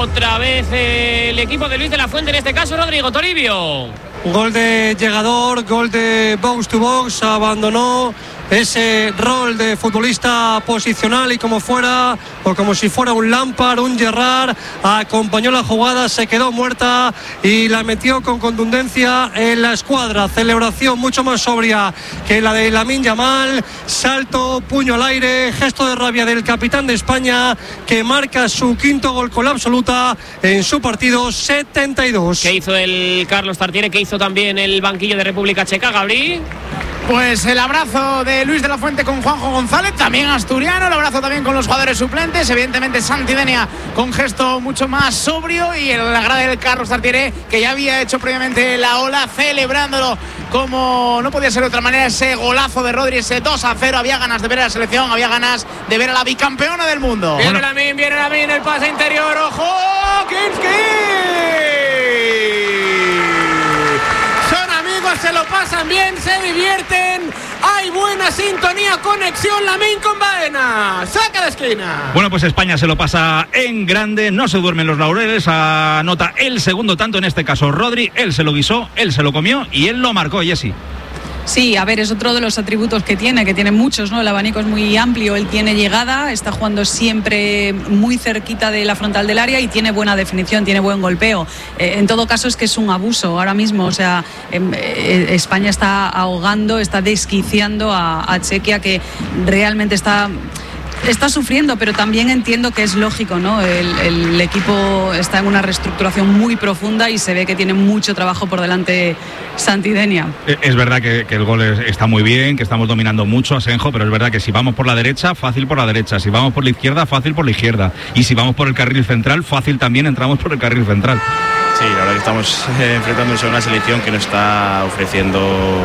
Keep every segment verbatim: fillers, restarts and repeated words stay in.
otra vez el equipo de Luis de la Fuente, en este caso Rodrigo Toribio. Gol de llegador, gol de box to box, abandonó ese rol de futbolista posicional y como fuera o como si fuera un Lampard, un Gerrard, acompañó la jugada, se quedó muerta y la metió con contundencia en la escuadra. Celebración mucho más sobria que la de Lamine Yamal, salto, puño al aire, gesto de rabia del capitán de España que marca su quinto gol con la absoluta en su partido setenta y dos. ¿Qué hizo el Carlos Tartiere? ¿Qué hizo también el banquillo de República Checa, Gabri? Pues el abrazo de Luis de la Fuente con Juanjo González, también asturiano, el abrazo también con los jugadores suplentes, evidentemente Santi Denia con gesto mucho más sobrio y el agrado del Carlos Tartiere, que ya había hecho previamente la ola, celebrándolo como no podía ser de otra manera, ese golazo de Rodri, ese dos a cero, había ganas de ver a la selección, había ganas de ver a la bicampeona del mundo. Viene bueno. Lamin, viene Lamin, el pase interior, ¡ojo! ¡Kinski! Se lo pasan bien, se divierten, hay buena sintonía, conexión, Lamin con Baena, saca de esquina. Bueno, pues España se lo pasa en grande, no se duermen los laureles, anota el segundo tanto, en este caso Rodri, él se lo guisó, él se lo comió y él lo marcó, Jessy. Sí, a ver, es otro de los atributos que tiene, que tiene muchos, ¿no? El abanico es muy amplio, él tiene llegada, está jugando siempre muy cerquita de la frontal del área y tiene buena definición, tiene buen golpeo. Eh, en todo caso es que es un abuso ahora mismo, o sea, eh, España está ahogando, está desquiciando a, a Chequia, que realmente está... Está sufriendo, pero también entiendo que es lógico, ¿no? El, el equipo está en una reestructuración muy profunda y se ve que tiene mucho trabajo por delante Santi Denia. Es verdad que, que el gol es, está muy bien, que estamos dominando mucho a Senjo, pero es verdad que si vamos por la derecha, fácil por la derecha, si vamos por la izquierda, fácil por la izquierda, y si vamos por el carril central, fácil también entramos por el carril central. Sí, la verdad que estamos eh, enfrentándonos a una selección que no está ofreciendo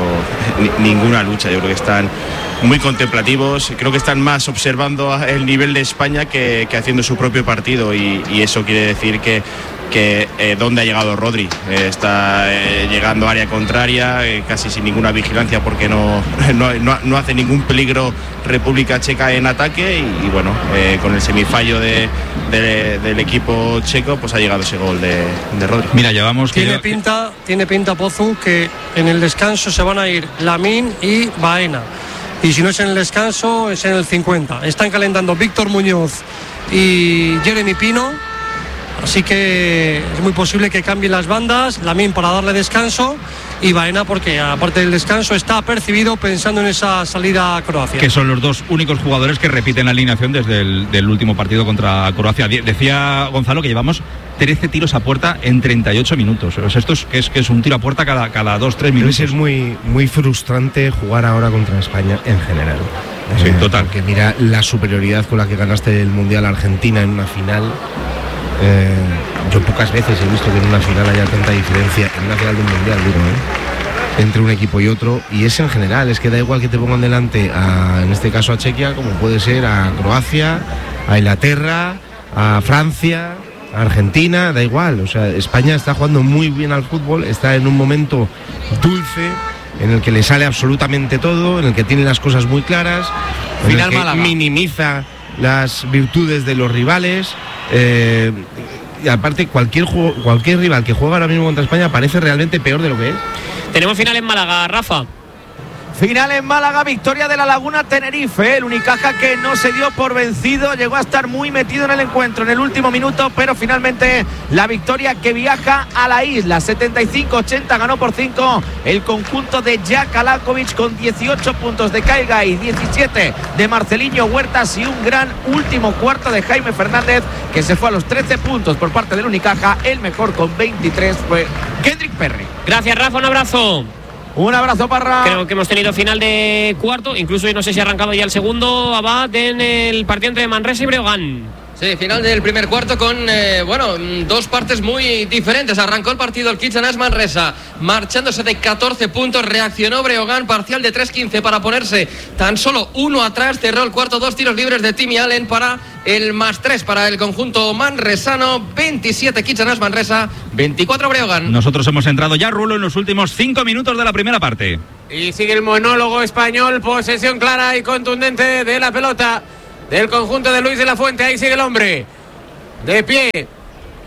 ni, ninguna lucha. Yo creo que están muy contemplativos, creo que están más observando el nivel de España que, que haciendo su propio partido y, y eso quiere decir que que eh, dónde ha llegado Rodri, eh, está eh, llegando a área contraria, eh, casi sin ninguna vigilancia porque no, no, no, no hace ningún peligro República Checa en ataque y, y bueno, eh, con el semifallo de, de, del equipo checo pues ha llegado ese gol de, de Rodri. Mira, llevamos tiene que... pinta, tiene pinta Pozu que en el descanso se van a ir Lamin y Baena. Y si no es en el descanso, es en el cincuenta. Están calentando Víctor Muñoz y Jeremy Pino. Así que es muy posible que cambien las bandas, Lamin para darle descanso y Baena porque aparte del descanso está apercibido pensando en esa salida a Croacia. Que son los dos únicos jugadores que repiten la alineación desde el del último partido contra Croacia. Decía Gonzalo que llevamos trece tiros a puerta en treinta y ocho minutos. O sea, esto es que es, que es un tiro a puerta cada, cada dos, tres minutos. Es muy, muy frustrante jugar ahora contra España en general. Sí, eh, total. Porque mira la superioridad con la que ganaste el Mundial a Argentina en una final. Eh, yo pocas veces he visto que en una final haya tanta diferencia, en una final de un mundial, digo, ¿eh? entre un equipo y otro, y es en general, es que da igual que te pongan delante, a, en este caso a Chequia, como puede ser a Croacia, a Inglaterra, a Francia, a Argentina, da igual, o sea, España está jugando muy bien al fútbol, está en un momento dulce, en el que le sale absolutamente todo, en el que tiene las cosas muy claras, en Final el que Málaga. minimiza las virtudes de los rivales. Eh, y aparte cualquier juego, cualquier rival que juega ahora mismo contra España parece realmente peor de lo que es. Tenemos final en Málaga, Rafa. Final en Málaga, victoria de La Laguna Tenerife, el Unicaja que no se dio por vencido, llegó a estar muy metido en el encuentro en el último minuto, pero finalmente la victoria que viaja a la isla, setenta y cinco ochenta, ganó por cinco el conjunto de Jack Alakovic con dieciocho puntos de Kyle Guy, diecisiete de Marceliño Huertas y un gran último cuarto de Jaime Fernández que se fue a los trece puntos por parte del Unicaja, el mejor con veintitrés fue Kendrick Perry. Gracias, Rafa, un abrazo. Un abrazo, Parra. Creo que hemos tenido final de cuarto, incluso no sé si ha arrancado ya el segundo, Abad, en el partido entre Manresa y Breogán. Sí, final del primer cuarto con, eh, bueno, dos partes muy diferentes. Arrancó el partido el Kitchener Manresa, marchándose de catorce puntos, reaccionó Breogán, parcial de tres quince para ponerse tan solo uno atrás, cerró el cuarto, dos tiros libres de Timmy Allen para el más tres para el conjunto manresano, veintisiete Kitchener Manresa, veinticuatro Breogán. Nosotros hemos entrado ya, Rulo, en los últimos cinco minutos de la primera parte. Y sigue el monólogo español, posesión clara y contundente de la pelota del conjunto de Luis de la Fuente. Ahí sigue el hombre de pie,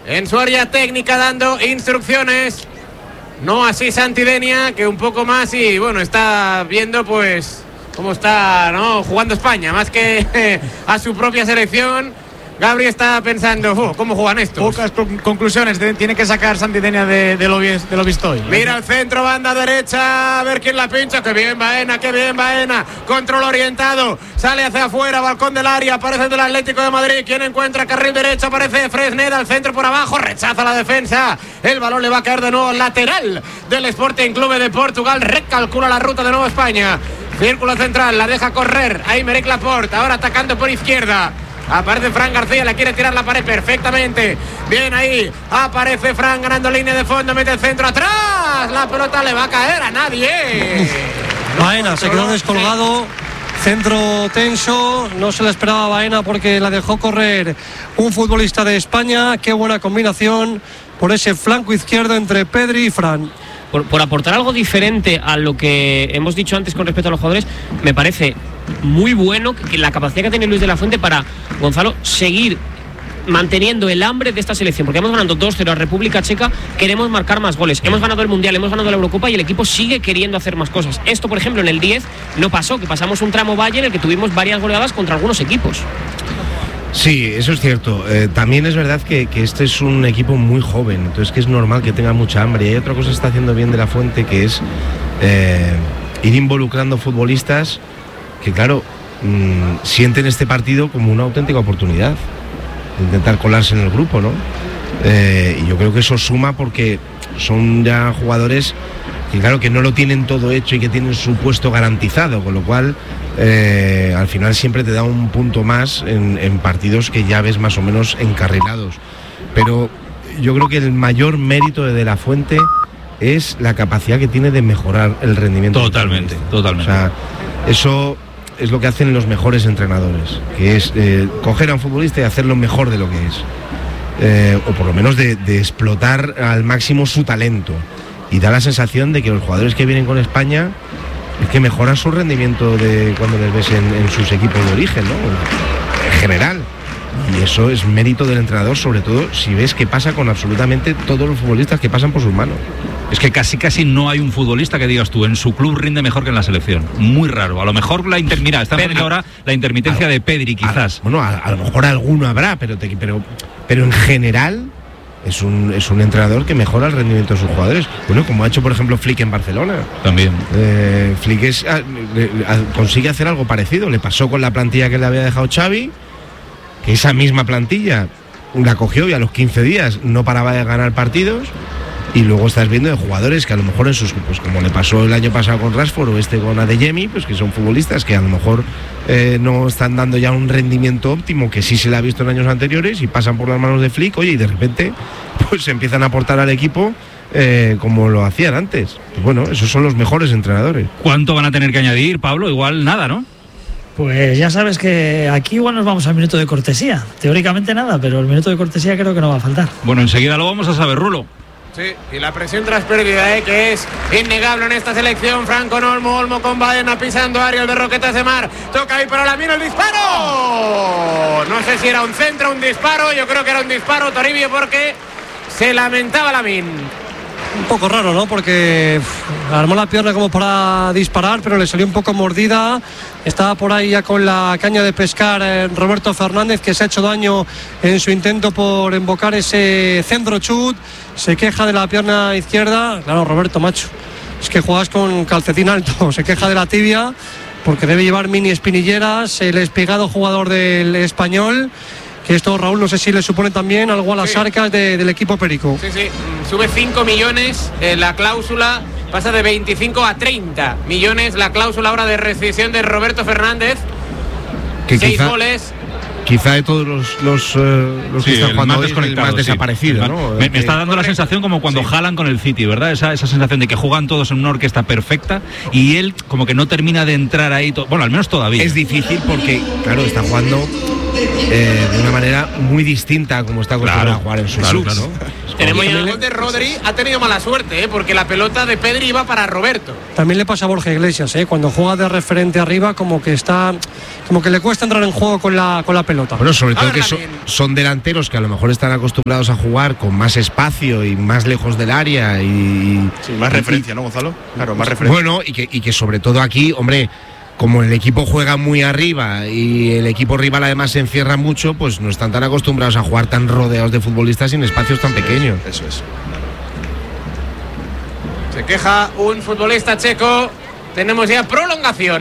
en su área técnica dando instrucciones. No así Santidenia, que un poco más y bueno, está viendo pues cómo está, ¿no?, jugando España, más que a su propia selección. Gabri está pensando, oh, ¿cómo juegan estos? Pocas con- conclusiones de- tiene que sacar Santidenia de, de, lo, vi- de lo visto hoy. Mira el centro, banda derecha, a ver quién la pincha. Qué bien Baena, qué bien Baena. Control orientado, sale hacia afuera, balcón del área, aparece del Atlético de Madrid. ¿Quién encuentra? Carril derecho, aparece Fresneda, al centro por abajo, rechaza la defensa. El balón le va a caer de nuevo lateral del Sporting Clube de Portugal. Recalcula la ruta de nuevo España. Círculo central, la deja correr. Ahí Merek Laporte, ahora atacando por izquierda. Aparece Fran García, le quiere tirar la pared perfectamente. Bien ahí, aparece Fran ganando línea de fondo, mete el centro atrás. La pelota le va a caer a nadie. Baena se quedó descolgado. Centro tenso, no se le esperaba a Baena porque la dejó correr un futbolista de España. Qué buena combinación por ese flanco izquierdo entre Pedri y Fran. Por, por aportar algo diferente a lo que hemos dicho antes con respecto a los jugadores, me parece muy bueno que la capacidad que tiene Luis de la Fuente para, Gonzalo, seguir manteniendo el hambre de esta selección, porque hemos ganado dos cero a República Checa, queremos marcar más goles, hemos ganado el Mundial, hemos ganado la Eurocopa y el equipo sigue queriendo hacer más cosas. Esto, por ejemplo, en el diez no pasó, que pasamos un tramo valle en el que tuvimos varias goleadas contra algunos equipos. Sí, eso es cierto. Eh, también es verdad que, que este es un equipo muy joven, entonces que es normal que tenga mucha hambre. Y hay otra cosa que está haciendo bien de la Fuente, que es eh, ir involucrando futbolistas que, claro, mmm, sienten este partido como una auténtica oportunidad de intentar colarse en el grupo, ¿no? Eh, y yo creo que eso suma porque son ya jugadores que, claro, que no lo tienen todo hecho y que tienen su puesto garantizado, con lo cual eh, al final siempre te da un punto más en, en partidos que ya ves más o menos encarrilados. Pero yo creo que el mayor mérito de De la Fuente es la capacidad que tiene de mejorar el rendimiento. Totalmente, totalmente. O sea, eso es lo que hacen los mejores entrenadores, que es eh, coger a un futbolista y hacerlo mejor de lo que es. Eh, o por lo menos de, de explotar al máximo su talento. Y da la sensación de que los jugadores que vienen con España es que mejoran su rendimiento de cuando les ves en, en sus equipos de origen, ¿no? En general. Y eso es mérito del entrenador, sobre todo si ves que pasa con absolutamente todos los futbolistas que pasan por sus manos. Es que casi casi no hay un futbolista que digas tú, en su club rinde mejor que en la selección. Muy raro. A lo mejor la inter... Mira, estamos viendo ahora la intermitencia a, de Pedri, quizás. A, bueno, a, a lo mejor alguno habrá, pero, te, pero, pero en general es un, es un entrenador que mejora el rendimiento de sus jugadores. Bueno, como ha hecho, por ejemplo, Flick en Barcelona. También. Eh, Flick es, a, a, consigue hacer algo parecido. Le pasó con la plantilla que le había dejado Xavi, que esa misma plantilla la cogió y a los quince días no paraba de ganar partidos. Y luego estás viendo de jugadores que a lo mejor en sus, pues como le pasó el año pasado con Rashford o este con Adeyemi, pues que son futbolistas que a lo mejor eh, no están dando ya un rendimiento óptimo, que sí se le ha visto en años anteriores, y pasan por las manos de Flick, oye, y de repente pues empiezan a aportar al equipo eh, como lo hacían antes. Pues bueno, esos son los mejores entrenadores. ¿Cuánto van a tener que añadir, Pablo? Igual nada, ¿no? Pues ya sabes que aquí igual nos vamos al minuto de cortesía. Teóricamente nada, pero el minuto de cortesía creo que no va a faltar. Bueno, enseguida lo vamos a saber, Rulo. Sí, y la presión tras pérdida, ¿eh? Que es innegable en esta selección. Franco Olmo, Olmo con Baena pisando área, el de Roquetas de Mar. Toca ahí para la mina el disparo. No sé si era un centro o un disparo. Yo creo que era un disparo, Toribio, porque se lamentaba Lamin. Un poco raro, ¿no? Porque uf, armó la pierna como para disparar, pero le salió un poco mordida. Estaba por ahí ya con la caña de pescar eh, Roberto Fernández, que se ha hecho daño en su intento por invocar ese centro chut. Se queja de la pierna izquierda. Claro, Roberto, macho, es que juegas con calcetín alto. Se queja de la tibia porque debe llevar mini espinilleras. El espigado jugador del Español, que esto, Raúl, no sé si le supone también algo a las sí. arcas de, del equipo perico. Sí, sí, sube cinco millones eh, la cláusula, pasa de veinticinco a treinta millones la cláusula ahora de rescisión de Roberto Fernández. Que seis quizá, goles. Quizá de todos los, los, uh, los sí, que están jugando más hoy, el más desaparecido, sí. ¿no? Me, me está dando la sensación como cuando sí. jalan con el City, ¿verdad? Esa, esa sensación de que juegan todos en una orquesta perfecta y él como que no termina de entrar ahí. To- bueno, al menos todavía. Es difícil porque, claro, está jugando eh, de una manera muy distinta a como está acostumbrado claro, a jugar en su claro, club, claro. ¿no? Tenemos y ya- el gol de Rodri ha tenido mala suerte, ¿eh? Porque la pelota de Pedri iba para Roberto. También le pasa a Borja Iglesias, ¿eh? Cuando juega de referente arriba, como que está, como que le cuesta entrar en juego con la, con la pelota. Bueno, sobre A todo ver, que so- Lamin. son delanteros que a lo mejor están acostumbrados a jugar con más espacio y más lejos del área y Sí, más referencia, ¿no, Gonzalo? Claro, más referencia. bueno, y que, y que sobre todo aquí, hombre, como el equipo juega muy arriba y el equipo rival además se encierra mucho, pues no están tan acostumbrados a jugar tan rodeados de futbolistas en espacios tan pequeños. Eso es. Se queja un futbolista checo. Tenemos ya prolongación.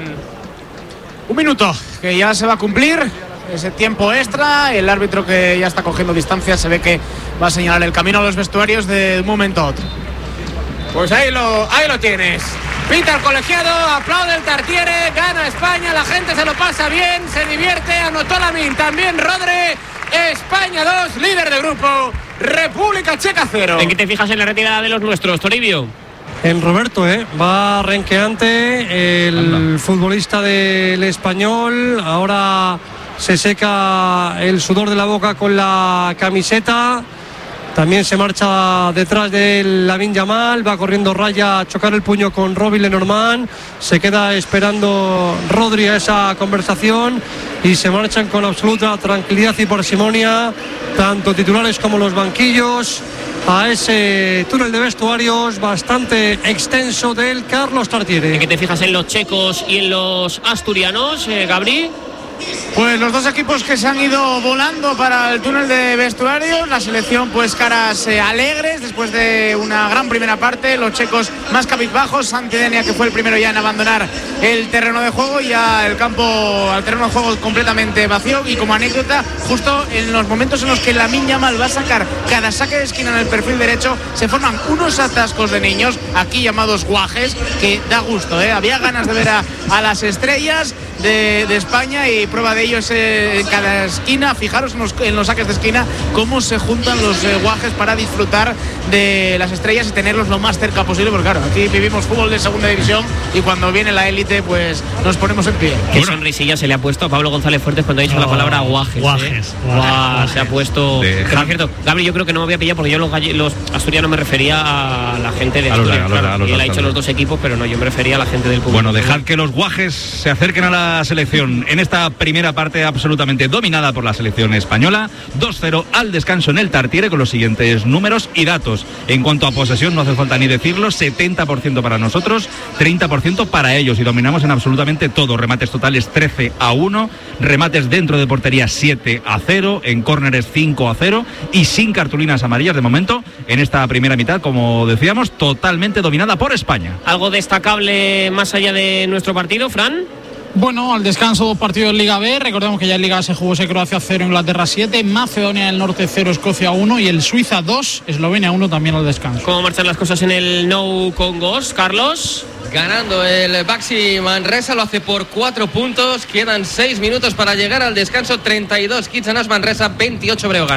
Un minuto que ya se va a cumplir ese tiempo extra. El árbitro, que ya está cogiendo distancia, se ve que va a señalar el camino a los vestuarios de un momento a otro. Pues ahí lo, ahí lo tienes. Pita el colegiado, aplaude el Tartiere, gana España, la gente se lo pasa bien, se divierte, anotó Lamin, también Rodri. España dos, líder de grupo. República Checa cero. ¿En qué te fijas en la retirada de los nuestros, Toribio? En Roberto, ¿eh? Va renqueante el Anda. futbolista del Español. Ahora se seca el sudor de la boca con la camiseta. También se marcha detrás de Lamine Yamal. Va corriendo Raya a chocar el puño con Robbie Lenormand. Se queda esperando Rodri a esa conversación. Y se marchan con absoluta tranquilidad y parsimonia, tanto titulares como los banquillos, a ese túnel de vestuarios bastante extenso del Carlos Tartiere. ¿En qué te fijas en los checos y en los asturianos, eh, Gabri? Pues los dos equipos que se han ido volando para el túnel de vestuarios. La selección, pues caras eh, alegres después de una gran primera parte. Los checos más cabizbajos. Santidenia, que fue el primero ya en abandonar el terreno de juego, y ya el campo, al terreno de juego completamente vacío. Y como anécdota, justo en los momentos en los que Lamine Yamal va a sacar cada saque de esquina en el perfil derecho, se forman unos atascos de niños, aquí llamados guajes, que da gusto, ¿eh? Había ganas de ver a, a las estrellas de, de España, y prueba de ello es eh, en cada esquina. Fijaros en los, en los saques de esquina cómo se juntan los eh, guajes para disfrutar de las estrellas y tenerlos lo más cerca posible, porque claro, aquí vivimos fútbol de segunda división y cuando viene la élite pues nos ponemos en pie. Qué sonrisilla se le ha puesto a Pablo González Fuertes cuando ha dicho Oh, la palabra guajes. guajes, ¿eh? guajes, Guau, guajes. se ha puesto. De- Que, por cierto, Gabri, yo creo que no me voy a pillar porque yo los, galle- los asturianos me refería a la gente de A los de- Asturias. a los de- claro. a los Y él de ha dicho Asturias. los dos equipos, pero no, yo me refería a la gente del público. Bueno, dejad que los guajes se acerquen a la selección en esta primera parte absolutamente dominada por la selección española. dos cero al descanso en el Tartiere con los siguientes números y datos. En cuanto a posesión, no hace falta ni decirlo, setenta por ciento para nosotros, treinta por ciento para ellos, y dominamos en absolutamente todo. Remates totales trece a uno, remates dentro de portería siete a cero, en córneres cinco a cero, y sin cartulinas amarillas de momento en esta primera mitad, como decíamos, totalmente dominada por España. ¿Algo destacable más allá de nuestro partido, Fran? Bueno, al descanso dos partidos en Liga B. Recordemos que ya en Liga A se jugó ese Croacia cero, Inglaterra siete, Macedonia del Norte cero, Escocia uno y el Suiza dos, Eslovenia uno también al descanso. ¿Cómo marchan las cosas en el No Congos, Carlos? Ganando el Baxi Manresa, lo hace por cuatro puntos. Quedan seis minutos para llegar al descanso. treinta y dos Kitsanas Manresa, veintiocho Breogán.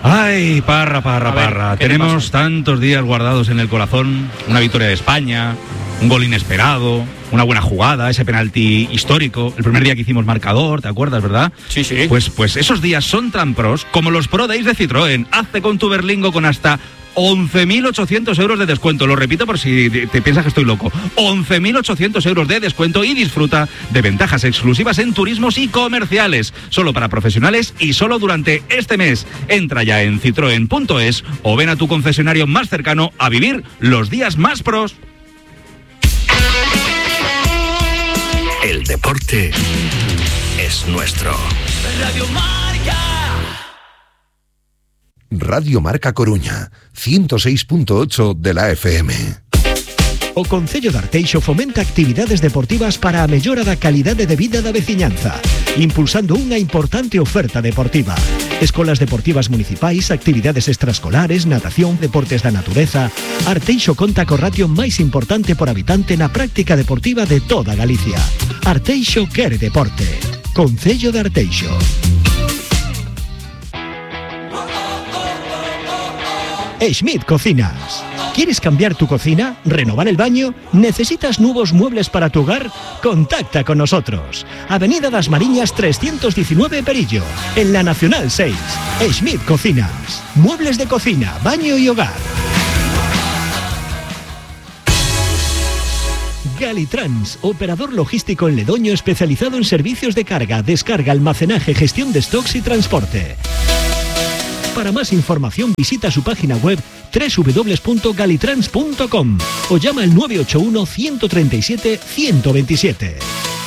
Ay, parra, parra, A ver, parra. ¿qué te Tenemos tantos días guardados en el corazón. Una victoria de España, un gol inesperado, una buena jugada, ese penalti histórico. El primer día que hicimos marcador, ¿te acuerdas, verdad? Sí, sí. Pues, pues esos días son tan pros como los Pro Days de Citroën. Hazte con tu Berlingo con hasta once mil ochocientos euros de descuento. Lo repito por si te te piensas que estoy loco. once mil ochocientos euros de descuento y disfruta de ventajas exclusivas en turismos y comerciales. Solo para profesionales y solo durante este mes. Entra ya en citroen punto es o ven a tu concesionario más cercano a vivir los días más pros. El deporte es nuestro. Radio Marca. Radio Marca Coruña, ciento seis punto ocho de la F M. O Concello de Arteixo fomenta actividades deportivas para a mellora da calidade de vida da veciñanza, impulsando unha importante oferta deportiva. Escolas deportivas municipais, actividades extraescolares, natación, deportes da natureza. Arteixo conta co ratio máis importante por habitante na práctica deportiva de toda Galicia. Arteixo quere deporte. Concello de Arteixo. Schmidt Cocinas. ¿Quieres cambiar tu cocina? ¿Renovar el baño? ¿Necesitas nuevos muebles para tu hogar? Contacta con nosotros. Avenida Das Mariñas trescientos diecinueve Perillo, en la Nacional seis. Schmidt Cocinas. Muebles de cocina, baño y hogar. Galitrans, operador logístico en Ledoño especializado en servicios de carga, descarga, almacenaje, gestión de stocks y transporte. Para más información visita su página web doble u doble u doble u punto galitrans punto com o llama al nueve ocho uno, uno tres siete, uno dos siete.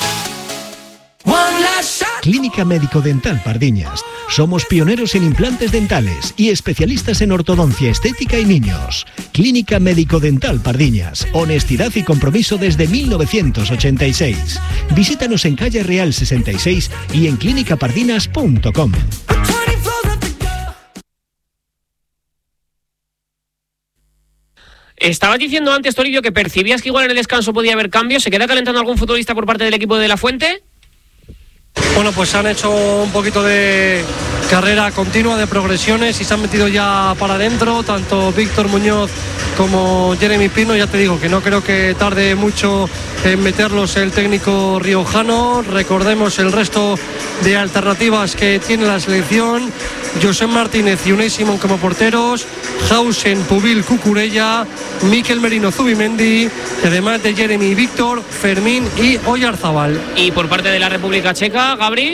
Clínica Médico Dental Pardiñas. Somos pioneros en implantes dentales y especialistas en ortodoncia estética y niños. Clínica Médico Dental Pardiñas. Honestidad y compromiso desde mil novecientos ochenta y seis. Visítanos en calle Real sesenta y seis y en clínica pardinas punto com. Estabas diciendo antes, Toribio, que percibías que igual en el descanso podía haber cambios. ¿Se queda calentando algún futbolista por parte del equipo de La Fuente? Bueno, pues han hecho un poquito de carrera continua, de progresiones, y se han metido ya para adentro, tanto Víctor Muñoz como Jeremy Pino. Ya te digo que no creo que tarde mucho en meterlos el técnico riojano. Recordemos el resto de alternativas que tiene la selección: José Martínez y Unai Simón como porteros, Hausen, Pubil, Cucurella, Mikel Merino, Zubimendi, además de Jeremy y Víctor, Fermín y Oyarzabal. Y por parte de la República Checa, Gabri.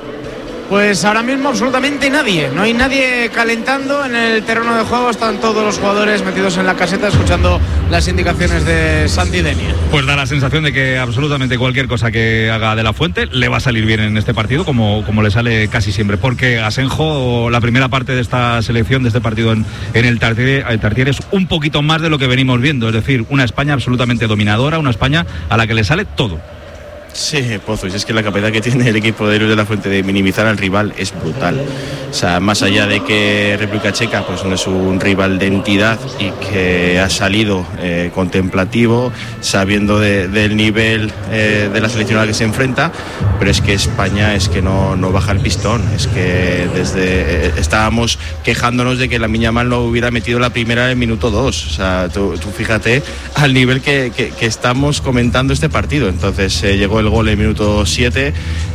Pues ahora mismo absolutamente nadie, no hay nadie calentando en el terreno de juego, están todos los jugadores metidos en la caseta escuchando las indicaciones de Santi Denia. Pues da la sensación de que absolutamente cualquier cosa que haga De La Fuente le va a salir bien en este partido, como, como le sale casi siempre, porque Asenjo, la primera parte de esta selección, de este partido en, en el Tartiere, Tartiere, es un poquito más de lo que venimos viendo, es decir, una España absolutamente dominadora, una España a la que le sale todo. Sí, Pozos, es que la capacidad que tiene el equipo de Luis de la Fuente de minimizar al rival es brutal. O sea, más allá de que República Checa pues no es un rival de entidad y que ha salido eh, contemplativo, sabiendo de, del nivel eh, de la selección a la que se enfrenta, pero es que España es que no, no baja el pistón. Es que desde eh, estábamos quejándonos de que Lamine Yamal no hubiera metido la primera en el minuto dos. O sea, tú, tú fíjate al nivel que, que, que estamos comentando este partido. Entonces eh, llegó el gol en el minuto siete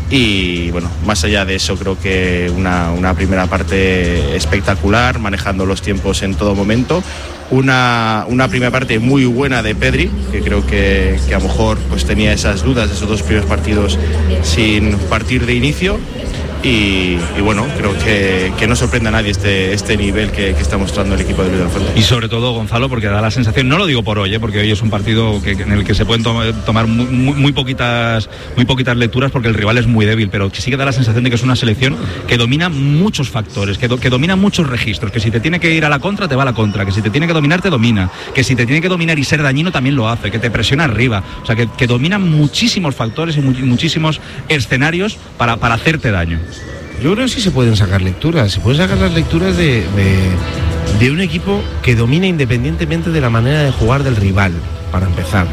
y bueno, más allá de eso creo que una, una primera parte espectacular, manejando los tiempos en todo momento, una, una primera parte muy buena de Pedri, que creo que, que a lo mejor pues tenía esas dudas de esos dos primeros partidos sin partir de inicio. Y, y bueno, creo que, que no sorprende a nadie este, este nivel que, que está mostrando el equipo de Luis de la Fuente. Y sobre todo, Gonzalo, porque da la sensación, no lo digo por hoy, ¿eh? Porque hoy es un partido que, en el que se pueden to tomar muy, muy, poquitas, muy poquitas lecturas porque el rival es muy débil, pero que sí que da la sensación de que es una selección que domina muchos factores, que, do que domina muchos registros, que si te tiene que ir a la contra, te va a la contra, que si te tiene que dominar, te domina, que si te tiene que dominar y ser dañino, también lo hace, que te presiona arriba, o sea, que, que domina muchísimos factores y mu muchísimos escenarios para, para hacerte daño. Yo creo que sí se pueden sacar lecturas, se pueden sacar las lecturas de, de, de un equipo que domina independientemente de la manera de jugar del rival, para empezar.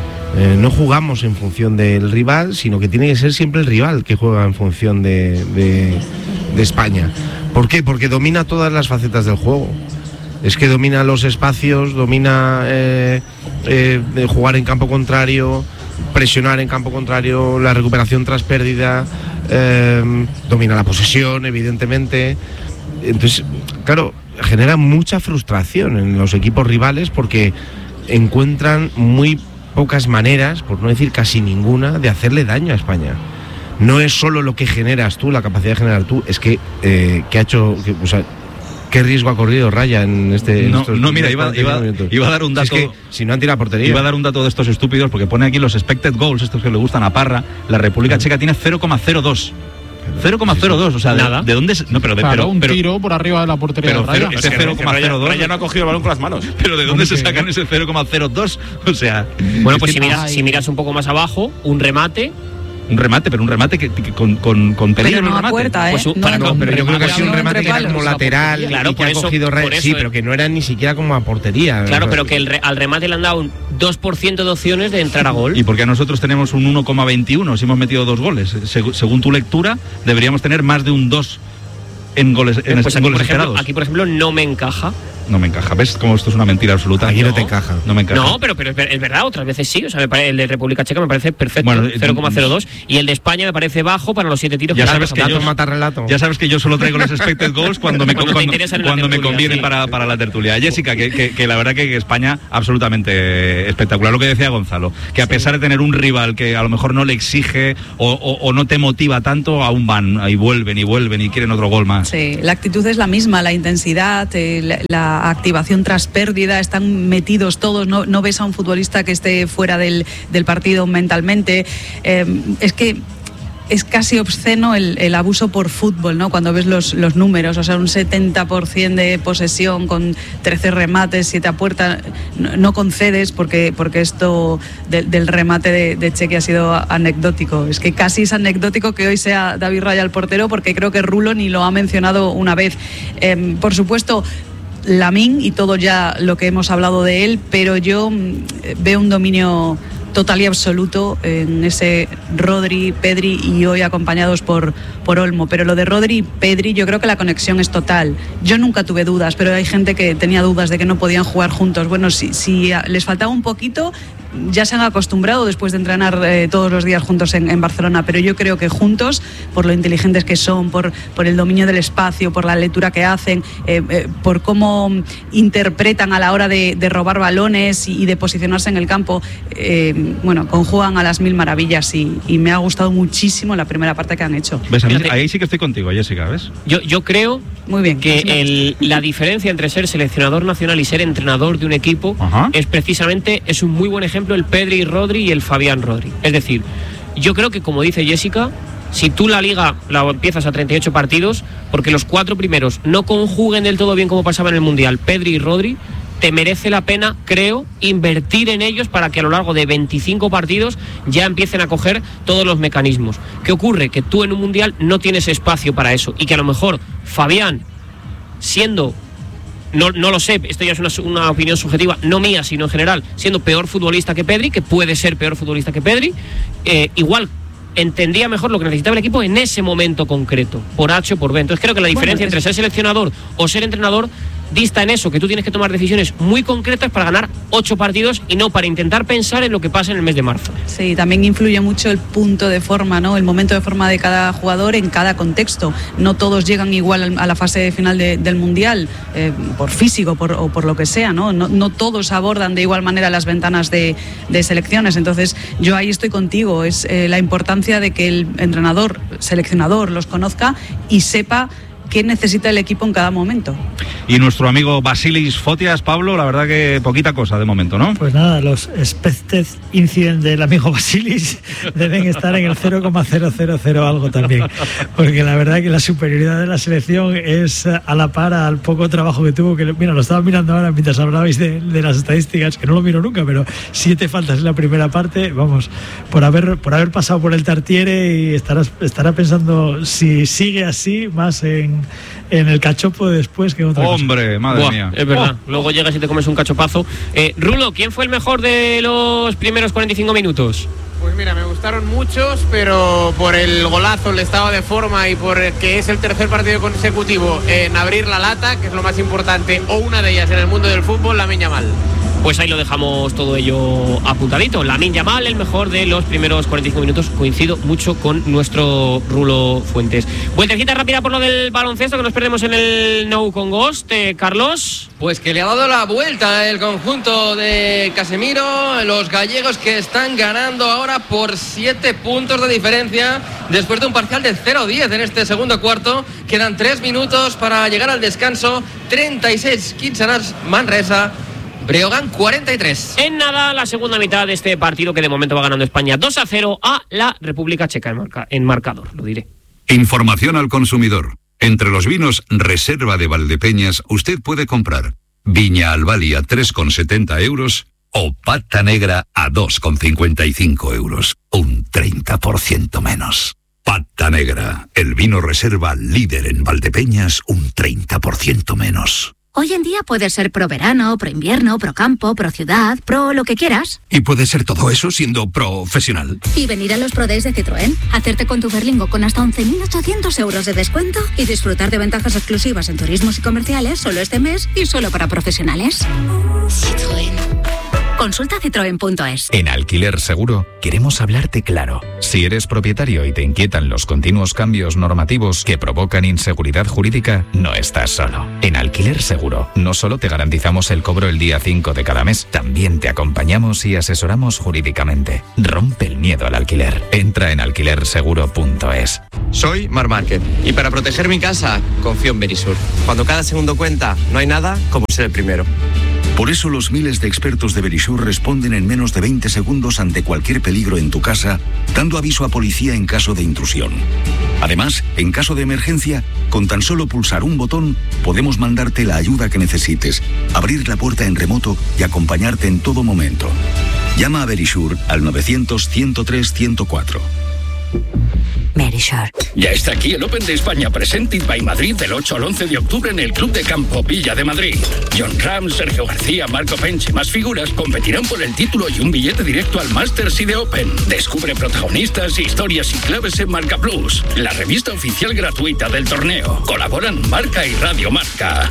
Eh, no jugamos en función del rival, sino que tiene que ser siempre el rival que juega en función de, de, de España. ¿Por qué? Porque domina todas las facetas del juego. Es que domina los espacios, domina eh, eh, jugar en campo contrario, presionar en campo contrario, la recuperación tras pérdida, eh, domina la posesión, evidentemente. Entonces, claro, genera mucha frustración en los equipos rivales porque encuentran muy pocas maneras, por no decir casi ninguna, de hacerle daño a España. No es solo lo que generas tú, la capacidad de generar tú, es que, eh, que ha hecho... Que, o sea, ¿qué riesgo ha corrido Raya en este No, estos no mira, iba, iba, iba a dar un dato. Es que si no han tirado portería. Iba a dar un dato de estos estúpidos porque pone aquí los expected goals, estos que le gustan a Parra. La República Checa tiene cero coma cero dos. cero coma cero dos, o sea, nada. ¿de, de dónde es? No, pero, de, claro, pero un pero, tiro por arriba de la portería pero de Raya. Ese cero coma cero dos. Raya no ha cogido el balón con las manos. Pero ¿de dónde se sacan ese cero coma cero dos? O sea, bueno, pues si miras, si miras un poco más abajo, un remate. Un remate, pero un remate que, que con, con, con peligro pero no en el remate. Puerta, ¿eh? Pues, no, para, No, pero yo creo que ha sido un remate que era como lateral, claro, y que por ha eso, cogido por Raya. eso, Sí, pero que no era ni siquiera como a portería. Claro, pero que el re, al remate le han dado un dos por ciento de opciones de entrar a gol. Y porque nosotros tenemos un uno coma veintiuno si hemos metido dos goles. Seg según tu lectura, deberíamos tener más de un dos en goles, en pues en aquí, goles por ejemplo, esperados. aquí, por ejemplo, no me encaja. no me encaja. ¿Ves cómo esto es una mentira absoluta? Aquí no, no te encaja. No me encaja. No, pero, pero es verdad, otras veces sí. O sea, me parece, el de República Checa me parece perfecto, bueno, cero coma cero dos. Y el de España me parece bajo para los siete tiros. Ya que sabes que yo, mata relato. Ya sabes que yo solo traigo los expected goals cuando me, cuando cuando, cuando tertulia, me convienen sí. para, para la tertulia. Jessica, que, que, que la verdad que España absolutamente espectacular. Lo que decía Gonzalo, que a sí. pesar de tener un rival que a lo mejor no le exige o, o, o no te motiva tanto, aún van y vuelven y vuelven y quieren otro gol más. Sí, la actitud es la misma, la intensidad, eh, la, la activación tras pérdida, están metidos todos, no, no ves a un futbolista que esté fuera del, del partido mentalmente. Eh, es que es casi obsceno el, el abuso por fútbol, ¿no? Cuando ves los, los números, o sea, un setenta por ciento de posesión con trece remates, siete a puerta, no, no concedes porque, porque esto de, del remate de, de Cheque ha sido anecdótico. Es que casi es anecdótico que hoy sea David Raya el portero, porque creo que Rulo ni lo ha mencionado una vez. Eh, por supuesto, Lamine y todo ya lo que hemos hablado de él, pero yo veo un dominio total y absoluto en ese Rodri, Pedri y hoy acompañados por, por Olmo. Pero lo de Rodri y Pedri, yo creo que la conexión es total. Yo nunca tuve dudas, pero hay gente que tenía dudas de que no podían jugar juntos. Bueno, si, si les faltaba un poquito, ya se han acostumbrado después de entrenar eh, todos los días juntos en, en Barcelona, pero yo creo que juntos, por lo inteligentes que son, por, por el dominio del espacio, por la lectura que hacen, eh, eh, por cómo interpretan a la hora de, de robar balones y, y de posicionarse en el campo, eh, bueno, conjugan a las mil maravillas y, y me ha gustado muchísimo la primera parte que han hecho. ¿Ves? A mí, ahí sí que estoy contigo, Jessica, ¿ves? Yo, yo creo Muy bien, que el, la diferencia entre ser seleccionador nacional y ser entrenador de un equipo Ajá. es precisamente, es un muy buen ejemplo el Pedri y Rodri y el Fabián Rodri. Es decir, yo creo que, como dice Jessica, si tú la liga la empiezas a treinta y ocho partidos, porque los cuatro primeros no conjuguen del todo bien como pasaba en el Mundial, Pedri y Rodri, te merece la pena, creo, invertir en ellos para que a lo largo de veinticinco partidos ya empiecen a coger todos los mecanismos. ¿Qué ocurre? Que tú en un Mundial no tienes espacio para eso y que a lo mejor Fabián, siendo... No, no lo sé, esto ya es una, una opinión subjetiva, no mía, sino en general, siendo peor futbolista que Pedri, que puede ser peor futbolista que Pedri, eh, igual entendía mejor lo que necesitaba el equipo en ese momento concreto, por H o por B. Entonces creo que la diferencia bueno, es... entre ser seleccionador o ser entrenador dista en eso, que tú tienes que tomar decisiones muy concretas para ganar ocho partidos y no para intentar pensar en lo que pasa en el mes de marzo. Sí, también influye mucho el punto de forma, ¿no? El momento de forma de cada jugador en cada contexto. No todos llegan igual a la fase final de, del Mundial, eh, por físico por, o por lo que sea, ¿no? No, no todos abordan de igual manera las ventanas de, de selecciones. Entonces, yo ahí estoy contigo. Es eh, la importancia de que el entrenador, seleccionador, los conozca y sepa qué necesita el equipo en cada momento. Y nuestro amigo Basilis Fotias, Pablo, la verdad que poquita cosa de momento, ¿no? Pues nada, los expected incidents del amigo Basilis deben estar en el cero coma cero cero cero algo también, porque la verdad que la superioridad de la selección es a la par al poco trabajo que tuvo, que mira, lo estaba mirando ahora mientras hablabais de, de las estadísticas, que no lo miro nunca, pero siete faltas en la primera parte, vamos, por haber por haber pasado por el Tartiere, y estará, estará pensando si sigue así más en en el cachopo después que otra cosa. Hombre, madre Buah, mía. Es verdad, oh. Luego llegas y te comes un cachopazo. eh, Rulo, ¿quién fue el mejor de los primeros cuarenta y cinco minutos? Pues mira, me gustaron muchos, pero por el golazo, el estado de forma y por que es el tercer partido consecutivo en abrir la lata, que es lo más importante, o una de ellas en el mundo del fútbol, Lamine Yamal. Pues ahí lo dejamos todo ello apuntadito. Lamine Yamal, el mejor de los primeros cuarenta y cinco minutos. Coincido mucho con nuestro Rulo Fuentes. Vueltecita rápida por lo del baloncesto, que nos perdemos en el No Con Ghost. Eh, Carlos. Pues que le ha dado la vuelta el conjunto de Casemiro. Los gallegos que están ganando ahora por siete puntos de diferencia después de un parcial de cero diez en este segundo cuarto. Quedan tres minutos para llegar al descanso. treinta y seis Kitsanas Manresa, Breogán cuarenta y tres. En nada, la segunda mitad de este partido, que de momento va ganando España dos a cero a la República Checa en, marca, en marcador, lo diré. Información al consumidor. Entre los vinos Reserva de Valdepeñas usted puede comprar Viña Albali a tres con setenta euros o Pata Negra a dos con cincuenta y cinco euros. Un treinta por ciento menos. Pata Negra, el vino Reserva líder en Valdepeñas, un treinta por ciento menos. Hoy en día puedes ser pro verano, pro invierno, pro campo, pro ciudad, pro lo que quieras. Y puede ser todo eso siendo profesional. Y venir a los Pro Days de Citroën, hacerte con tu Berlingo con hasta once mil ochocientos euros de descuento y disfrutar de ventajas exclusivas en turismos y comerciales solo este mes y solo para profesionales. Citroën. Consulta citroen punto es. En Alquiler Seguro queremos hablarte claro. Si eres propietario y te inquietan los continuos cambios normativos que provocan inseguridad jurídica, no estás solo. En Alquiler Seguro no solo te garantizamos el cobro el día cinco de cada mes, también te acompañamos y asesoramos jurídicamente. Rompe el miedo al alquiler. Entra en alquiler seguro punto es. Soy Mar Márquez y para proteger mi casa confío en Verisur. Cuando cada segundo cuenta, no hay nada como ser el primero. Por eso los miles de expertos de Verisur responden en menos de veinte segundos ante cualquier peligro en tu casa, dando aviso a policía en caso de intrusión. Además, en caso de emergencia, con tan solo pulsar un botón, podemos mandarte la ayuda que necesites, abrir la puerta en remoto y acompañarte en todo momento. Llama a Verisur al novecientos, ciento tres, ciento cuatro. Verisur. Ya está aquí el Open de España Presented by Madrid del ocho al once de octubre en el Club de Campo Villa de Madrid. John Ram, Sergio García, Marco Pench y más figuras competirán por el título y un billete directo al Masters y de Open. Descubre protagonistas, historias y claves en Marca Plus, la revista oficial gratuita del torneo. Colaboran Marca y Radio Marca.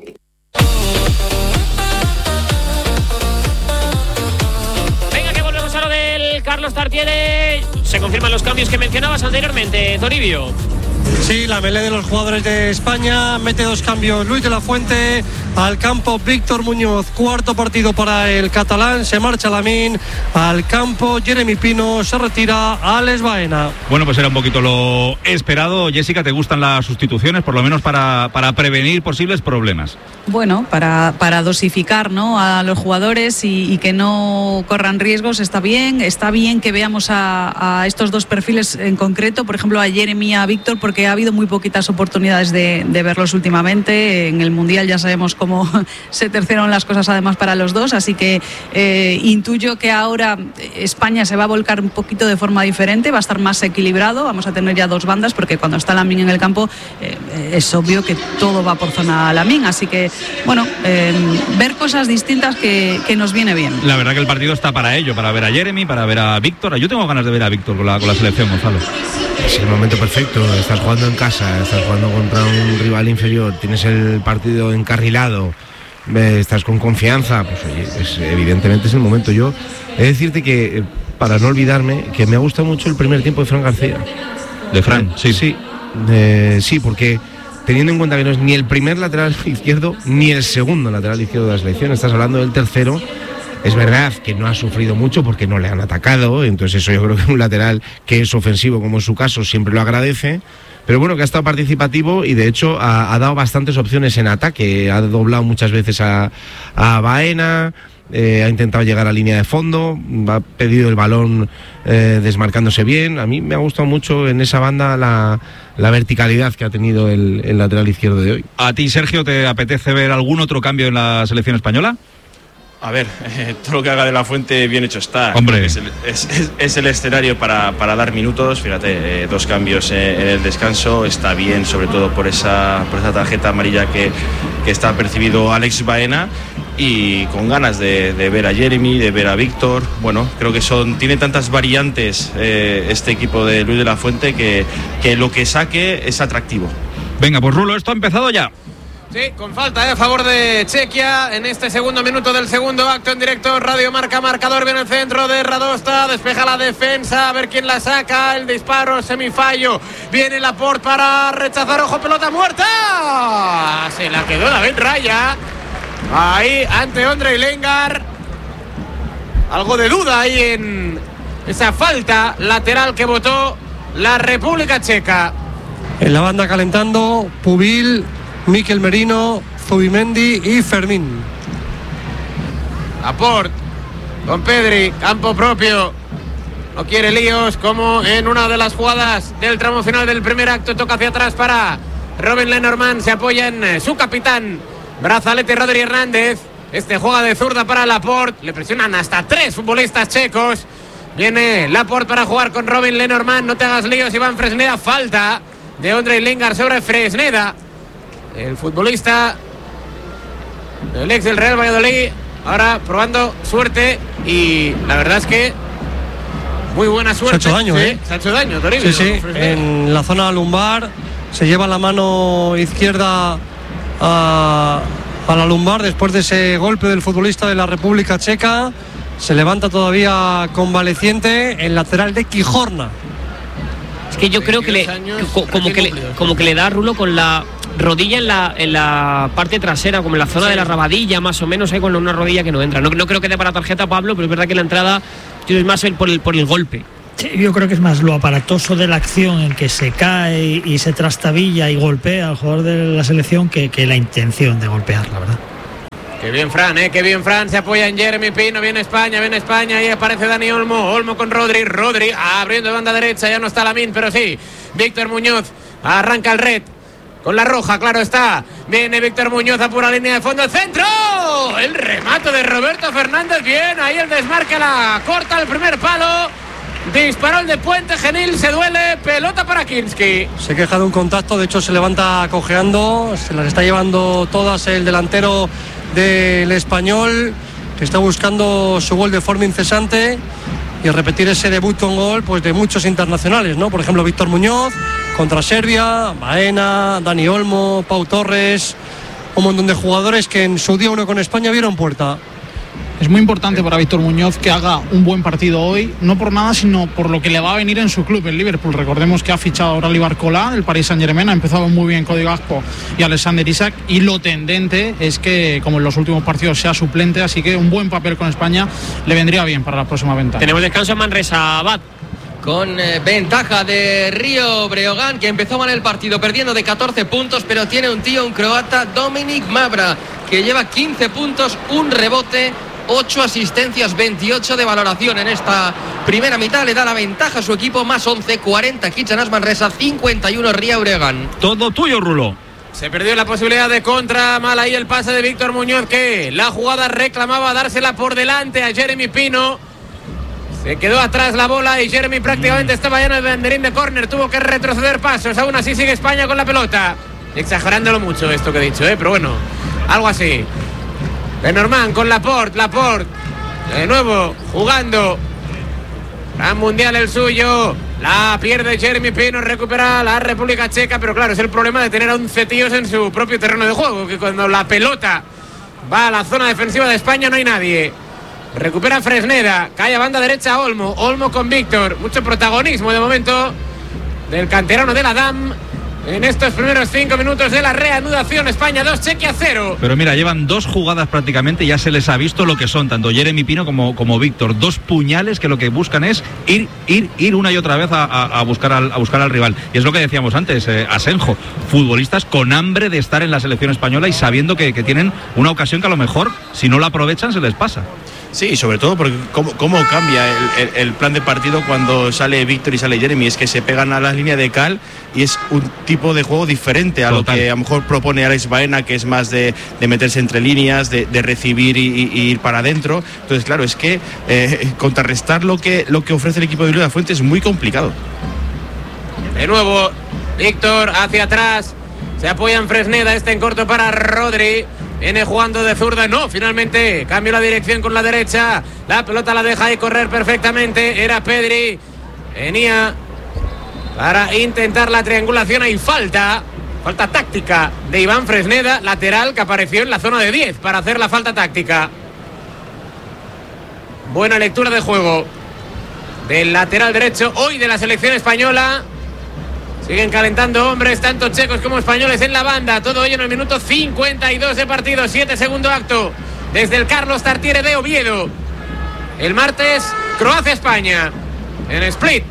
Carlos Tartiere, se confirman los cambios que mencionabas anteriormente, Toribio. Sí, la melé de los jugadores de España, mete dos cambios Luis de la Fuente, al campo Víctor Muñoz, cuarto partido para el catalán, se marcha Lamine, al campo Jeremy Pino, se retira Alex Baena. Bueno, pues era un poquito lo esperado. Jessica, ¿te gustan las sustituciones, por lo menos para, para prevenir posibles problemas? Bueno, para, para dosificar, ¿no?, a los jugadores y, y que no corran riesgos, está bien. Está bien que veamos a, a estos dos perfiles en concreto, por ejemplo a Jeremy y a Víctor, porque ha habido muy poquitas oportunidades de, de verlos últimamente. En el Mundial ya sabemos cómo se terciaron las cosas además para los dos, así que eh, intuyo que ahora España se va a volcar un poquito de forma diferente, va a estar más equilibrado, vamos a tener ya dos bandas, porque cuando está Lamine en el campo eh, es obvio que todo va por zona Lamine, así que bueno, eh, ver cosas distintas que, que nos viene bien. La verdad que el partido está para ello, para ver a Jeremy, para ver a Víctor. Yo tengo ganas de ver a Víctor con la, con la selección, Gonzalo. Es el momento perfecto, estás jugando en casa, estás jugando contra un rival inferior, tienes el partido encarrilado, estás con confianza, pues oye, es, evidentemente es el momento. Yo he de decirte que, para no olvidarme, que me ha gustado mucho el primer tiempo de Fran García. ¿De Fran? Sí. Sí, eh, sí, porque teniendo en cuenta que no es ni el primer lateral izquierdo ni el segundo lateral izquierdo de la selección, estás hablando del tercero. Es verdad que no ha sufrido mucho porque no le han atacado, entonces eso yo creo que un lateral que es ofensivo, como en su caso, siempre lo agradece, pero bueno, que ha estado participativo y de hecho ha, ha dado bastantes opciones en ataque, ha doblado muchas veces a, a Baena, eh, ha intentado llegar a línea de fondo, ha pedido el balón eh, desmarcándose bien. A mí me ha gustado mucho en esa banda la, la verticalidad que ha tenido el, el lateral izquierdo de hoy. ¿A ti, Sergio, te apetece ver algún otro cambio en la selección española? A ver, eh, todo lo que haga de la Fuente bien hecho está. Hombre. Es el, es, es, es el escenario para, para dar minutos. Fíjate, eh, dos cambios eh, en el descanso. Está bien, sobre todo por esa, por esa tarjeta amarilla que, que está percibido Alex Baena. Y con ganas de, de ver a Jeremy, de ver a Víctor. Bueno, creo que son tiene tantas variantes eh, este equipo de Luis de la Fuente que, que lo que saque es atractivo. Venga, pues Rulo, esto ha empezado ya. Sí, con falta eh, a favor de Chequia en este segundo minuto del segundo acto en directo. Radio Marca, marcador, viene el centro de Radosta, despeja la defensa, a ver quién la saca, el disparo, semifallo, viene Laporte para rechazar, ojo, pelota muerta, se la quedó David Raya, ahí ante Ondrej Lengar, algo de duda ahí en esa falta lateral que votó la República Checa. En la banda calentando, Pubil, Mikel Merino, Zubimendi y Fermín. Laporte con Pedri, campo propio, no quiere líos, como en una de las jugadas del tramo final del primer acto. Toca hacia atrás para Robin Lenormand, se apoya en su capitán Brazalete Rodri Hernández. Este juega de zurda para Laporte, le presionan hasta tres futbolistas checos. Viene Laporte para jugar con Robin Lenormand, no te hagas líos, Iván Fresneda. Falta de Ondrej Lengar sobre Fresneda. El futbolista el ex del Real Valladolid, ahora probando suerte y la verdad es que muy buena suerte. Se ha hecho daño, sí, ¿eh? Se ha hecho daño, Toribio. Sí, sí, en la zona lumbar, se lleva la mano izquierda a, a la lumbar después de ese golpe del futbolista de la República Checa. Se levanta todavía convaleciente, el lateral de Quijorna. Es que yo creo que le, co- como, que le como que le da Rulo con la rodilla en la, en la parte trasera, como en la zona sí. de la rabadilla, más o menos, hay con una rodilla que no entra. No, no creo que dé para tarjeta Pablo, pero es verdad que la entrada es más el, por, el, por el golpe. Sí, yo creo que es más lo aparatoso de la acción en que se cae y se trastabilla y golpea al jugador de la selección que, que la intención de golpear, la verdad. Qué bien Fran, eh, qué bien Fran, se apoya en Jeremy Pino, viene España, viene España y aparece Dani Olmo, Olmo con Rodri, Rodri abriendo de banda derecha, ya no está Lamine, pero sí, Víctor Muñoz arranca el red, con la roja, claro está, viene Víctor Muñoz a pura línea de fondo, el centro, el remate de Roberto Fernández, bien, ahí el desmarque, la corta el primer palo, disparó el de Puente Genil, se duele, pelota para Kinski. Se queja de un contacto, de hecho se levanta cojeando, se las está llevando todas el delantero del Español, que está buscando su gol de forma incesante y repetir ese debut con gol pues de muchos internacionales, ¿no? Por ejemplo, Víctor Muñoz contra Serbia, Baena, Dani Olmo, Pau Torres, un montón de jugadores que en su día uno con España vieron puerta. Es muy importante para Víctor Muñoz que haga un buen partido hoy, no por nada, sino por lo que le va a venir en su club, el Liverpool. Recordemos que ha fichado ahora a Libar Cola, del Paris Saint-Germain, ha empezado muy bien Cody Gakpo y Alexander Isak, y lo tendente es que, como en los últimos partidos, sea suplente, así que un buen papel con España le vendría bien para la próxima ventana. Tenemos descanso en Manresa, Abad. Con eh, ventaja de Río Breogán, que empezó mal el partido perdiendo de catorce puntos, pero tiene un tío, un croata, Dominik Mavra, que lleva quince puntos, un rebote, ocho asistencias, veintiocho de valoración en esta primera mitad. Le da la ventaja a su equipo, más once, cuarenta Kitchener Manresa, cincuenta y uno Río Breogán. Todo tuyo, Rulo. Se perdió la posibilidad de contra, mal ahí el pase de Víctor Muñoz, que la jugada reclamaba dársela por delante a Jeremy Pino. Se quedó atrás la bola y Jeremy prácticamente estaba ya en el banderín de córner, tuvo que retroceder pasos, aún así sigue España con la pelota. Exagerándolo mucho esto que he dicho, ¿eh? Pero bueno, algo así. Lenormand con Laporte, Laporte, de nuevo jugando. Gran mundial el suyo. La pierde Jeremy Pino, recupera la República Checa, pero claro, es el problema de tener a once tíos en su propio terreno de juego, que cuando la pelota va a la zona defensiva de España no hay nadie. Recupera Fresneda, cae a banda derecha Olmo, Olmo con Víctor, mucho protagonismo de momento del canterano de la D A M. En estos primeros cinco minutos de la reanudación, España dos, Chequia cero. Pero mira, llevan dos jugadas prácticamente, ya se les ha visto lo que son, tanto Jeremy Pino como, como Víctor. Dos puñales que lo que buscan es ir, ir, ir una y otra vez a, a, a, buscar, al, a buscar al rival. Y es lo que decíamos antes, eh, Asenjo, futbolistas con hambre de estar en la selección española y sabiendo que, que tienen una ocasión que a lo mejor, si no la aprovechan, se les pasa. Sí, sobre todo porque cómo, cómo cambia el, el, el plan de partido cuando sale Víctor y sale Jeremy. Es que se pegan a la línea de cal y es un tipo de juego diferente a Total. Lo que a lo mejor propone Alex Baena, que es más de, de meterse entre líneas, de, de recibir y, y, y ir para adentro. Entonces, claro, es que eh, contrarrestar lo que, lo que ofrece el equipo de Luis de la Fuente es muy complicado. De nuevo, Víctor hacia atrás, se apoya en Fresneda, este en corto para Rodri. Viene jugando de zurda, no, finalmente cambió la dirección con la derecha. La pelota la deja ahí correr perfectamente. Era Pedri. Venía para intentar la triangulación. Hay falta. Falta táctica de Iván Fresneda, lateral que apareció en la zona de diez para hacer la falta táctica. Buena lectura de juego del lateral derecho hoy de la selección española. Siguen calentando hombres, tanto checos como españoles en la banda. Todo ello en el minuto cincuenta y dos de partido. siete segundo acto. Desde el Carlos Tartiere de Oviedo. El martes, Croacia-España. En Split.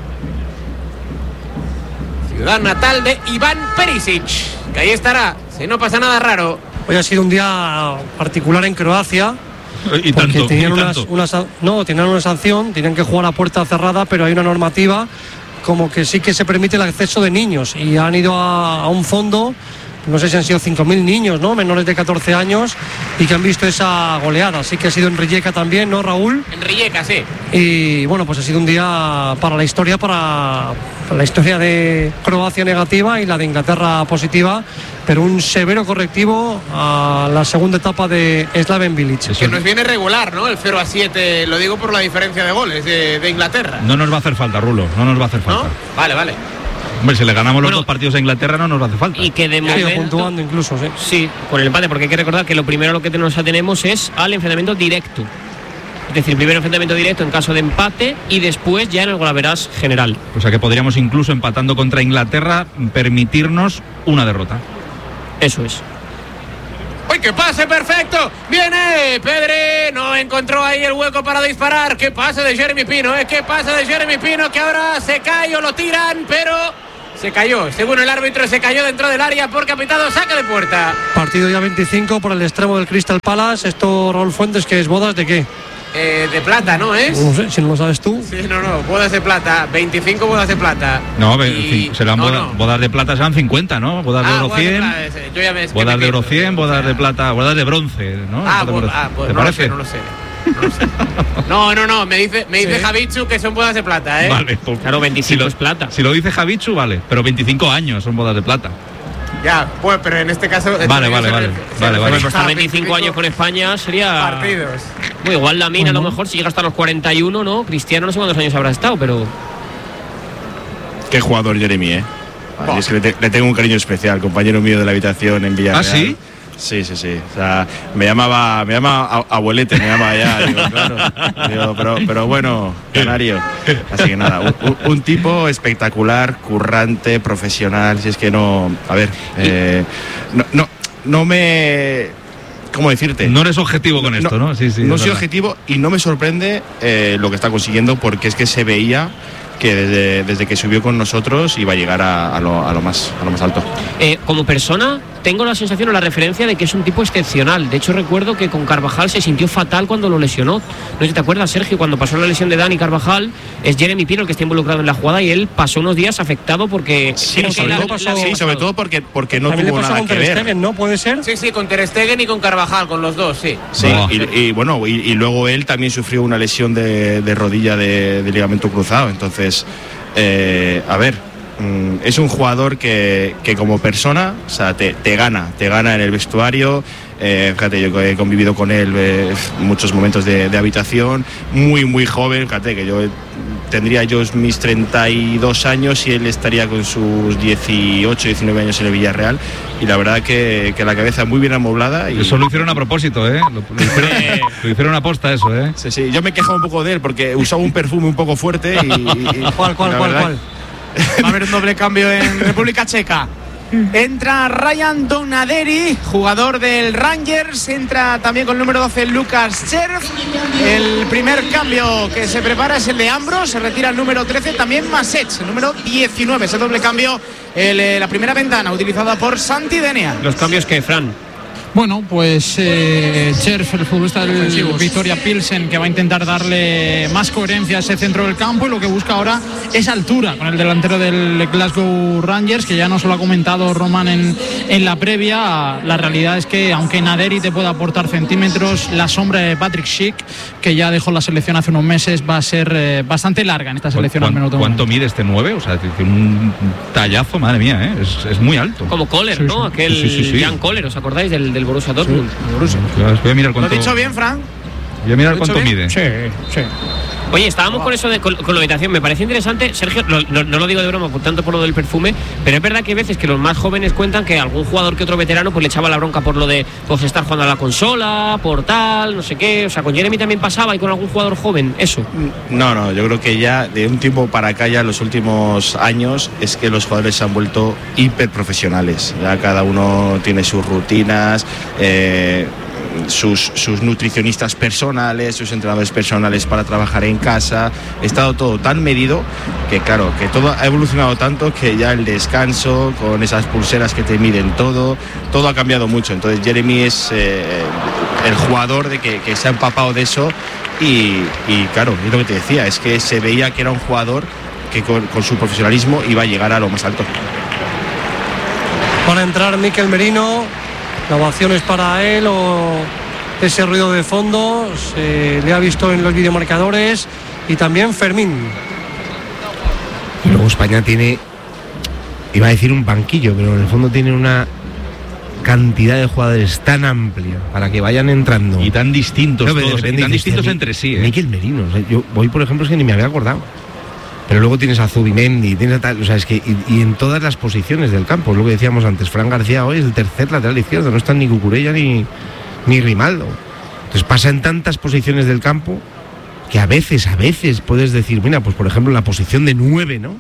Ciudad natal de Iván Perisic. Que ahí estará, si no pasa nada raro. Hoy ha sido un día particular en Croacia. Y porque tanto, tenían y unas, tanto. unas, no, tenían una sanción, tenían que jugar a puerta cerrada, pero hay una normativa como que sí que se permite el acceso de niños y han ido a, a un fondo no sé si han sido cinco mil niños, ¿no? Menores de catorce años y que han visto esa goleada. Así que ha sido en Rijeka también, ¿no, Raúl? En Rijeka, sí. Y bueno, pues ha sido un día para la historia, para, para la historia de Croacia negativa y la de Inglaterra positiva, pero un severo correctivo a la segunda etapa de Slaven Bilic. Que nos viene regular, ¿no? El cero a siete, lo digo por la diferencia de goles de, de Inglaterra. No nos va a hacer falta, Rulo, no nos va a hacer falta. ¿No? Vale, vale. Hombre, si le ganamos Bueno, los dos partidos a Inglaterra no nos hace falta. Y que de Ha ido momento, puntuando incluso, sí. sí, con el empate, porque hay que recordar que lo primero a lo que nos atenemos es al enfrentamiento directo. Es decir, primero enfrentamiento directo en caso de empate y después ya en el golaveras general. O sea que podríamos incluso empatando contra Inglaterra permitirnos una derrota. Eso es. ¡Uy, qué pase perfecto! ¡Viene! Pedri no encontró ahí el hueco para disparar. ¡Qué pase de Jeremy Pino! ¿eh? ¡Qué pase de Jeremy Pino! Que ahora se cae o lo tiran, pero se cayó. Según el árbitro, se cayó dentro del área porque ha pitado saque de puerta. Partido ya veinticinco por el extremo del Crystal Palace. Esto, Raúl Fuentes, ¿qué es? ¿Bodas de qué? Eh, de plata, ¿no es? No sé, si no lo sabes tú. Sí, no, no, bodas de plata. veinticinco bodas de plata. No, Y- y... serán no, bodas, no. bodas de plata, serán cincuenta, ¿no? Bodas de Ah, oro bodas de cien, plata, ese. Yo ya me- es que bodas me de oro pierdo. cien, bodas de plata, bodas de bronce, ¿no? Ah, ¿Te pues, parece? ah, pues ¿Te no lo parece? sé, no lo sé. No, lo sé. no, no, no, me dice, me dice Sí. Javichu que son bodas de plata, ¿eh? Vale, pues, Claro, veinticinco si lo, es plata. Si lo dice Javichu, vale, pero veinticinco años son bodas de plata. Ya, pues, pero en este caso. Vale, se vale, refiere- vale, se vale, refiere vale. Pues estar a veinticinco años con España sería. partidos. Bueno, igual la mina a lo Bueno. mejor si llega hasta los cuarenta y uno, ¿no? Cristiano no sé cuántos años habrá estado, pero. Qué jugador Jeremy, ¿eh? Buah. Es que le, te- le tengo un cariño especial, compañero mío de la habitación en Villarreal. ¿Ah, sí? Sí, sí, sí. O sea, me llamaba, me llama a- abuelete, me llama ya. Digo, claro. Digo, pero, pero bueno, canario. Así que nada, un, un- un tipo espectacular, currante, profesional. Si es que no, a ver, eh, no, no, no me, ¿cómo decirte? No eres objetivo con esto, ¿no? Sí, sí. no es soy verdad. objetivo y no me sorprende eh, lo que está consiguiendo porque es que se veía que desde, desde que subió con nosotros iba a llegar a, a lo, a lo más, a lo más alto. Eh, como persona, tengo la sensación o la referencia de que es un tipo excepcional. De hecho, recuerdo que con Carvajal se sintió fatal cuando lo lesionó. No sé si te acuerdas, Sergio, cuando pasó la lesión de Dani Carvajal, es Jeremy Pino el que está involucrado en la jugada y él pasó unos días afectado porque. Sí, creo que sobre, la- todo, la- sí, la- sobre todo porque, porque no También le tuvo pasó nada con que Ter ver. Stegen, ¿no? ¿Puede ser? Sí, sí, con Ter Stegen y con Carvajal, con los dos, sí. Sí, Buah. y, y bueno, y, y luego él también sufrió una lesión de, de rodilla de, de ligamento cruzado. Entonces, eh, a ver, mm, es un jugador que, que como persona, o sea, te, te gana, te gana en el vestuario. Eh, fíjate, yo he convivido con él eh, muchos momentos de, de habitación, muy, muy joven. Fíjate que yo tendría yo mis treinta y dos años y él estaría con sus dieciocho, diecinueve años en el Villarreal. Y la verdad que, que la cabeza muy bien amoblada. Y, Eso lo hicieron a propósito, ¿eh? Lo, lo hicieron, lo hicieron a posta eso, ¿eh? Sí, sí, yo me quejaba un poco de él porque usaba un perfume un poco fuerte y... y- ¿Cuál, cuál, la cuál, verdad- cuál? Va a haber un doble cambio en República Checa. Entra Ryan Donaderi, jugador del Rangers. Entra también con el número doce Lucas Cherf. El primer cambio que se prepara es el de Ambros. Se retira el número trece, también Masech, el número diecinueve. Ese doble cambio, el, eh, la primera ventana utilizada por Santi Denia. Los cambios que, Fran. Bueno, pues eh, Cherf, el futbolista del Victoria Pilsen, que va a intentar darle más coherencia a ese centro del campo y lo que busca ahora es altura con el delantero del Glasgow Rangers, que ya nos lo ha comentado Román en, en la previa. La realidad es que aunque Naderi te pueda aportar centímetros, la sombra de Patrick Schick, que ya dejó la selección hace unos meses, va a ser eh, bastante larga en esta selección al ¿Cuánto, minuto. cuánto mide este nueve? O sea, tiene un tallazo, madre mía, ¿eh? Es, es muy alto. Como Kohler, Sí, ¿no? sí. Aquel Sí, sí, sí. Jan Kohler, ¿os acordáis? Del, del Borussia Dortmund. Voy a mirar ¿Lo cuánto, he dicho bien, Fran? voy a mirar ¿Lo he dicho cuánto bien? mide. Sí, sí. Oye, estábamos con eso de con, con la habitación. Me parece interesante, Sergio, lo- no, no lo digo de broma, por tanto por lo del perfume, pero es verdad que hay veces que los más jóvenes cuentan que algún jugador que otro veterano pues le echaba la bronca por lo de pues estar jugando a la consola, por tal, no sé qué. O sea, con Jeremy también pasaba y con algún jugador joven, eso. No, no, yo creo que ya de un tiempo para acá, ya los últimos años, es que los jugadores se han vuelto hiper profesionales. Ya cada uno tiene sus rutinas, eh, sus, sus nutricionistas personales, sus entrenadores personales para trabajar en casa. Ha estado todo tan medido que, claro, que todo ha evolucionado tanto que ya el descanso, con esas pulseras que te miden todo, todo ha cambiado mucho. Entonces Jeremy es eh, el jugador de que, que se ha empapado de eso y, y, claro, es lo que te decía, es que se veía que era un jugador que con, con su profesionalismo iba a llegar a lo más alto. para entrar Mikel Merino. La ovación es para él o ese ruido de fondo. Se le ha visto en los videomarcadores. Y también Fermín. Y luego España tiene, iba a decir un banquillo, pero en el fondo tiene una cantidad de jugadores tan amplia para que vayan entrando y tan distintos no, todos, y tan distintos este, entre sí, ¿eh? Mikel Merino, o sea, yo voy por ejemplo es que ni me había acordado, pero luego tienes a Zubimendi, tienes a tal, o sea, es que y, y en todas las posiciones del campo, lo que decíamos antes, Fran García hoy es el tercer lateral izquierdo, no están ni Cucurella ni, ni Grimaldo, entonces pasa en tantas posiciones del campo que a veces, a veces puedes decir, mira, pues por ejemplo la posición de nueve, ¿no?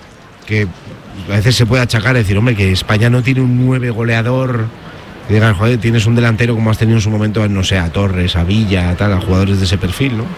Que a veces se puede achacar, decir, hombre, que España no tiene un nueve goleador, que digan, joder, tienes un delantero como has tenido en su momento, no sé, a Torres, a Villa, a tal, a jugadores de ese perfil, ¿no?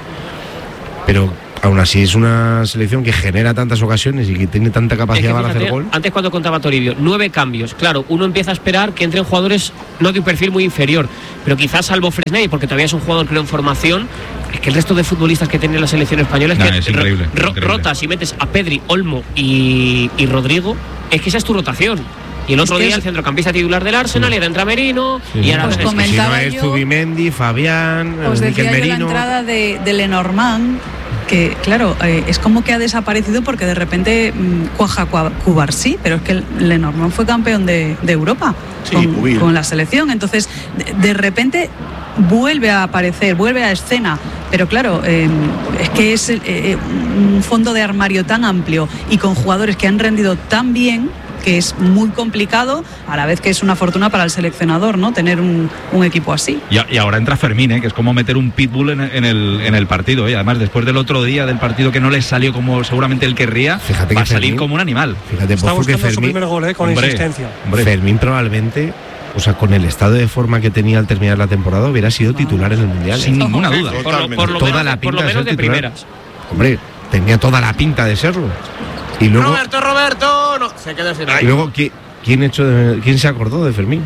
Pero aún así es una selección que genera tantas ocasiones y que tiene tanta capacidad es que, para fíjate, hacer gol. Antes cuando contaba Toribio, nueve cambios, claro, uno empieza a esperar que entren jugadores no de un perfil muy inferior, pero quizás salvo Fresney, porque todavía es un jugador creo en formación, es que el resto de futbolistas que tiene la selección española es nah, que es increíble, ro increíble. rotas y metes a Pedri, Olmo y, y Rodrigo, es que esa es tu rotación. Y el otro es día es... el centrocampista titular del Arsenal sí. y era entra Merino sí. y ahora os es comentaba si no es yo, Zubimendi, Fabián, os Mikel decía Merino. Yo la entrada de, de Lenormand, que claro, eh, es como que ha desaparecido porque de repente mmm, cuaja Cubarsí, pero es que Lenormand fue campeón de, de Europa sí, con, con la selección, entonces de, de repente vuelve a aparecer, vuelve a escena, pero claro, eh, es que es eh, un fondo de armario tan amplio y con jugadores que han rendido tan bien que es muy complicado, a la vez que es una fortuna para el seleccionador, ¿no? Tener un, un equipo así. Y, y ahora entra Fermín, ¿eh? Que es como meter un pitbull en, en, el, en el partido, ¿eh? Además, después del otro día del partido que no le salió como seguramente él querría, fíjate va a que salir Fermín, como un animal. Fíjate, está pues, buscando Fermín, su primer gol, ¿eh? Con hombre, insistencia. Hombre. Fermín probablemente, o sea, con el estado de forma que tenía al terminar la temporada, hubiera sido titular en el Mundial. Sin ¿eh? ninguna duda. Por lo, por lo toda menos, la pinta por lo menos de, de ser titular. primeras. Hombre, tenía toda la pinta de serlo. Y luego, Roberto, Roberto, no, se quedó sin y luego ¿quién, quién, hecho de, ¿quién se acordó de Fermín?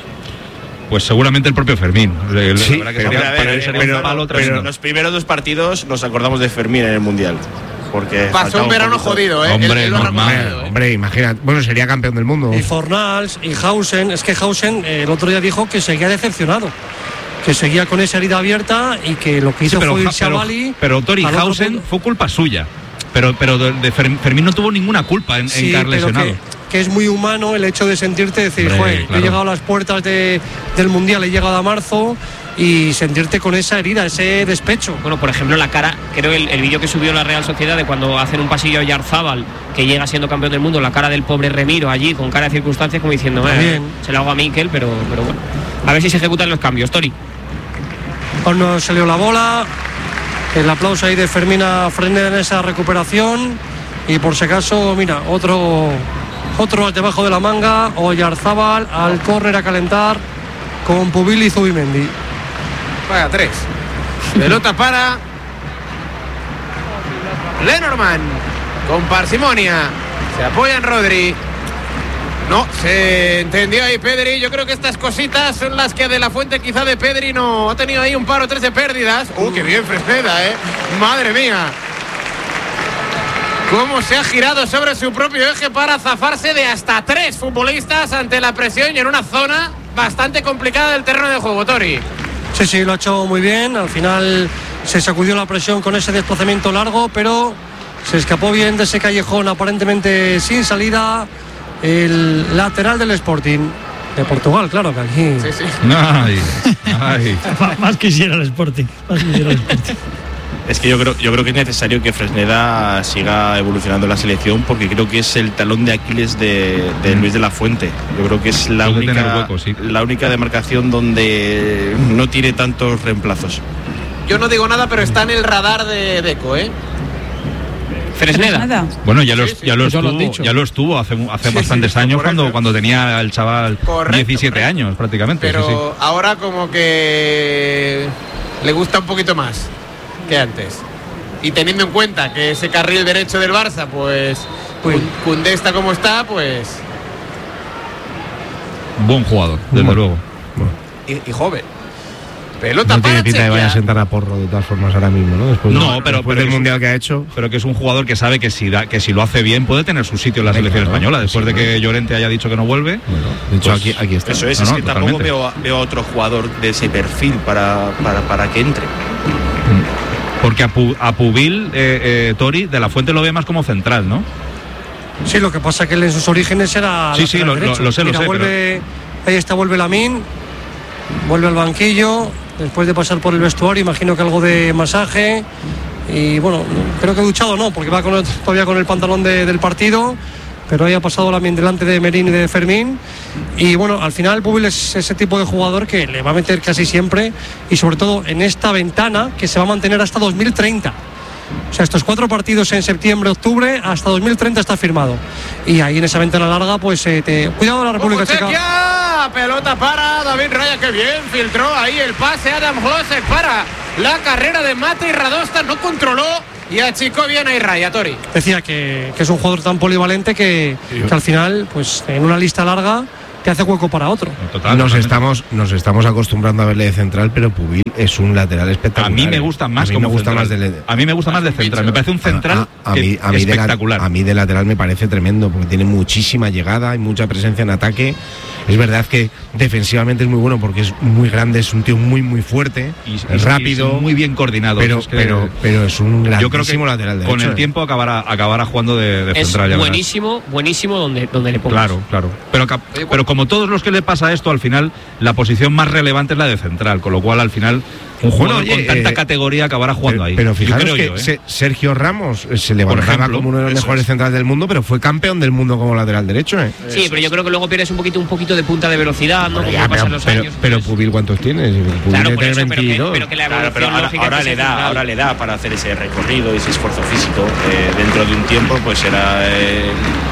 Pues seguramente el propio Fermín. Le, sí, la verdad que pero, sería, a ver, para él sería pero, un palo pero tremendo. los primeros dos partidos nos acordamos de Fermín en el Mundial. Porque pasó un verano jodido, ¿eh? Hombre, él, él normal. ¿eh? Hombre, imagínate, bueno, sería campeón del mundo. Y Fornals y Hausen, es que Hausen eh, el otro día dijo que seguía decepcionado, que seguía con esa herida abierta y que lo que hizo sí, pero, fue irse pero, a Bali. Pero Tori Hausen fue culpa suya. Pero, pero de, de Fermín no tuvo ninguna culpa en, sí, en caer lesionado. Que, que es muy humano el hecho de sentirte decir, joder, claro. he llegado a las puertas de, del Mundial, he llegado a marzo y sentirte con esa herida, ese despecho. Bueno, por ejemplo, la cara, creo el, el vídeo que subió la Real Sociedad de cuando hacen un pasillo a Yarzábal, que llega siendo campeón del mundo, la cara del pobre Remiro allí, con cara de circunstancias, como diciendo, eh, se lo hago a Mikel, pero, pero bueno. A ver si se ejecutan los cambios, Tori. Aún no salió la bola. El aplauso ahí de Fermina Fresneda en esa recuperación. Y por si acaso, mira, otro otro debajo de la manga. Oyarzábal al córner a calentar con Pubil y Zubimendi. Vaya, tres. Pelota para Lenormand. Con parsimonia. Se apoya en Rodri. No, se entendió ahí Pedri. Yo creo que estas cositas son las que de la fuente quizá de Pedri no ha tenido ahí un par o tres de pérdidas. ¡Uh, qué bien Fresneda, eh! ¡Madre mía! Cómo se ha girado sobre su propio eje para zafarse de hasta tres futbolistas ante la presión y en una zona bastante complicada del terreno de juego, Tori. Sí, sí, lo ha hecho muy bien. Al final se sacudió la presión con ese desplazamiento largo, pero se escapó bien de ese callejón aparentemente sin salida. El lateral del Sporting de Portugal, claro que aquí. Sí, sí. Ay, ay. Más quisiera el Sporting. Más quisiera el Sporting. Es que yo creo, yo creo que es necesario que Fresneda siga evolucionando en la selección porque creo que es el talón de Aquiles de, de Luis de la Fuente. Yo creo que es la Puede única, tener hueco, sí. la única demarcación donde no tiene tantos reemplazos. Yo no digo nada, pero está en el radar de Deco, ¿eh? Fresneda. Bueno, ya lo, sí, sí. ya lo Eso lo estuvo, has dicho. ya lo estuvo hace, hace Sí, bastantes sí, años correcto. cuando, cuando tenía el chaval Correcto, diecisiete correcto. años prácticamente. Pero sí, sí. ahora como que le gusta un poquito más que antes. Y teniendo en cuenta que ese carril derecho del Barça, pues Koundé está como está, pues... Buen jugador, desde Bueno. luego. Y, y joven. Pelota no para tiene pinta de que vaya a Chequia. sentar a Porro de todas formas ahora mismo, ¿no? Después, No, pero, después pero del es- mundial que ha hecho. Pero que es un jugador que sabe que si, da, que si lo hace bien puede tener su sitio en la Venga, selección ¿no? española. Después Sí, de que Llorente haya dicho que no vuelve. De hecho, pues, aquí, aquí está. Eso es, No, es no, que tampoco totalmente. veo, a- veo a otro jugador de ese perfil para, para, para que entre. Porque a, Pu- a Pubil, eh, eh, Tori, de la Fuente lo ve más como central, ¿no? Sí, lo que pasa es que él en sus orígenes era. Sí, sí, lateral lo- lo- derecho. lo sé, lo Mira, sé, Vuelve, ahí está, vuelve Lamín, vuelve al banquillo, después de pasar por el vestuario, imagino que algo de masaje. Y bueno, creo que duchado no, porque va con el- todavía con el pantalón de- del partido. Pero ahí ha pasado Lamín delante de Merín y de Fermín. Y bueno, al final Pubil es ese tipo de jugador que le va a meter casi siempre. Y sobre todo en esta ventana que se va a mantener hasta dos mil treinta. O sea, estos cuatro partidos en septiembre, octubre, hasta dos mil treinta está firmado. Y ahí en esa ventana larga, pues eh, te... cuidado la República Checa. Chequia, pelota para David Raya, que bien filtró ahí el pase. Adam Hložek para la carrera de Matej Radosta, no controló y achicó bien ahí Raya, Tori. Decía que, que es un jugador tan polivalente que, que al final, pues en una lista larga, te hace hueco para otro. nos, estamos, nos estamos acostumbrando a verle de central, pero Pubil es un lateral espectacular. A mí me gusta más a mí como me gusta central. más de, A mí me gusta más de central. Me parece un central a, a que- mí, a mí de la- espectacular. a mí de lateral me parece tremendo, porque tiene muchísima llegada y mucha presencia en ataque. Es verdad que defensivamente es muy bueno porque es muy grande, es un tío muy muy fuerte, Y- es y- rápido, y muy bien coordinado. pero, Es que- pero, pero es un Yo creo que grandísimo lateral derecho. con el ¿eh? tiempo acabará, acabará jugando de, de Es central. ya verás. buenísimo, buenísimo donde, donde le pongas. Claro, claro. Pero, ca- pero como todos los que le pasa esto, al final la posición más relevante es la de central, con lo cual al final un jugador Bueno, oye, con tanta eh, categoría acabará jugando pero, ahí. Pero Yo fijaros creo que yo, ¿eh? Se- Sergio Ramos eh, se levantaba ejemplo, como uno de los eso mejores es. centrales del mundo, pero fue campeón del mundo como lateral derecho. ¿eh? Sí, pero yo creo que luego pierdes un poquito, un poquito de punta de velocidad, ¿no? Bueno, Como ya, pasan pero, los pero, años. pero Pubil, ¿cuántos tienes? Pubil Claro, debe por tener eso, pero que, veintidós. pero que la Claro, evolución pero ahora, lógica ahora es que le es da, central. ahora le da para hacer ese recorrido, ese esfuerzo físico. Eh, dentro de un tiempo, pues será, eh,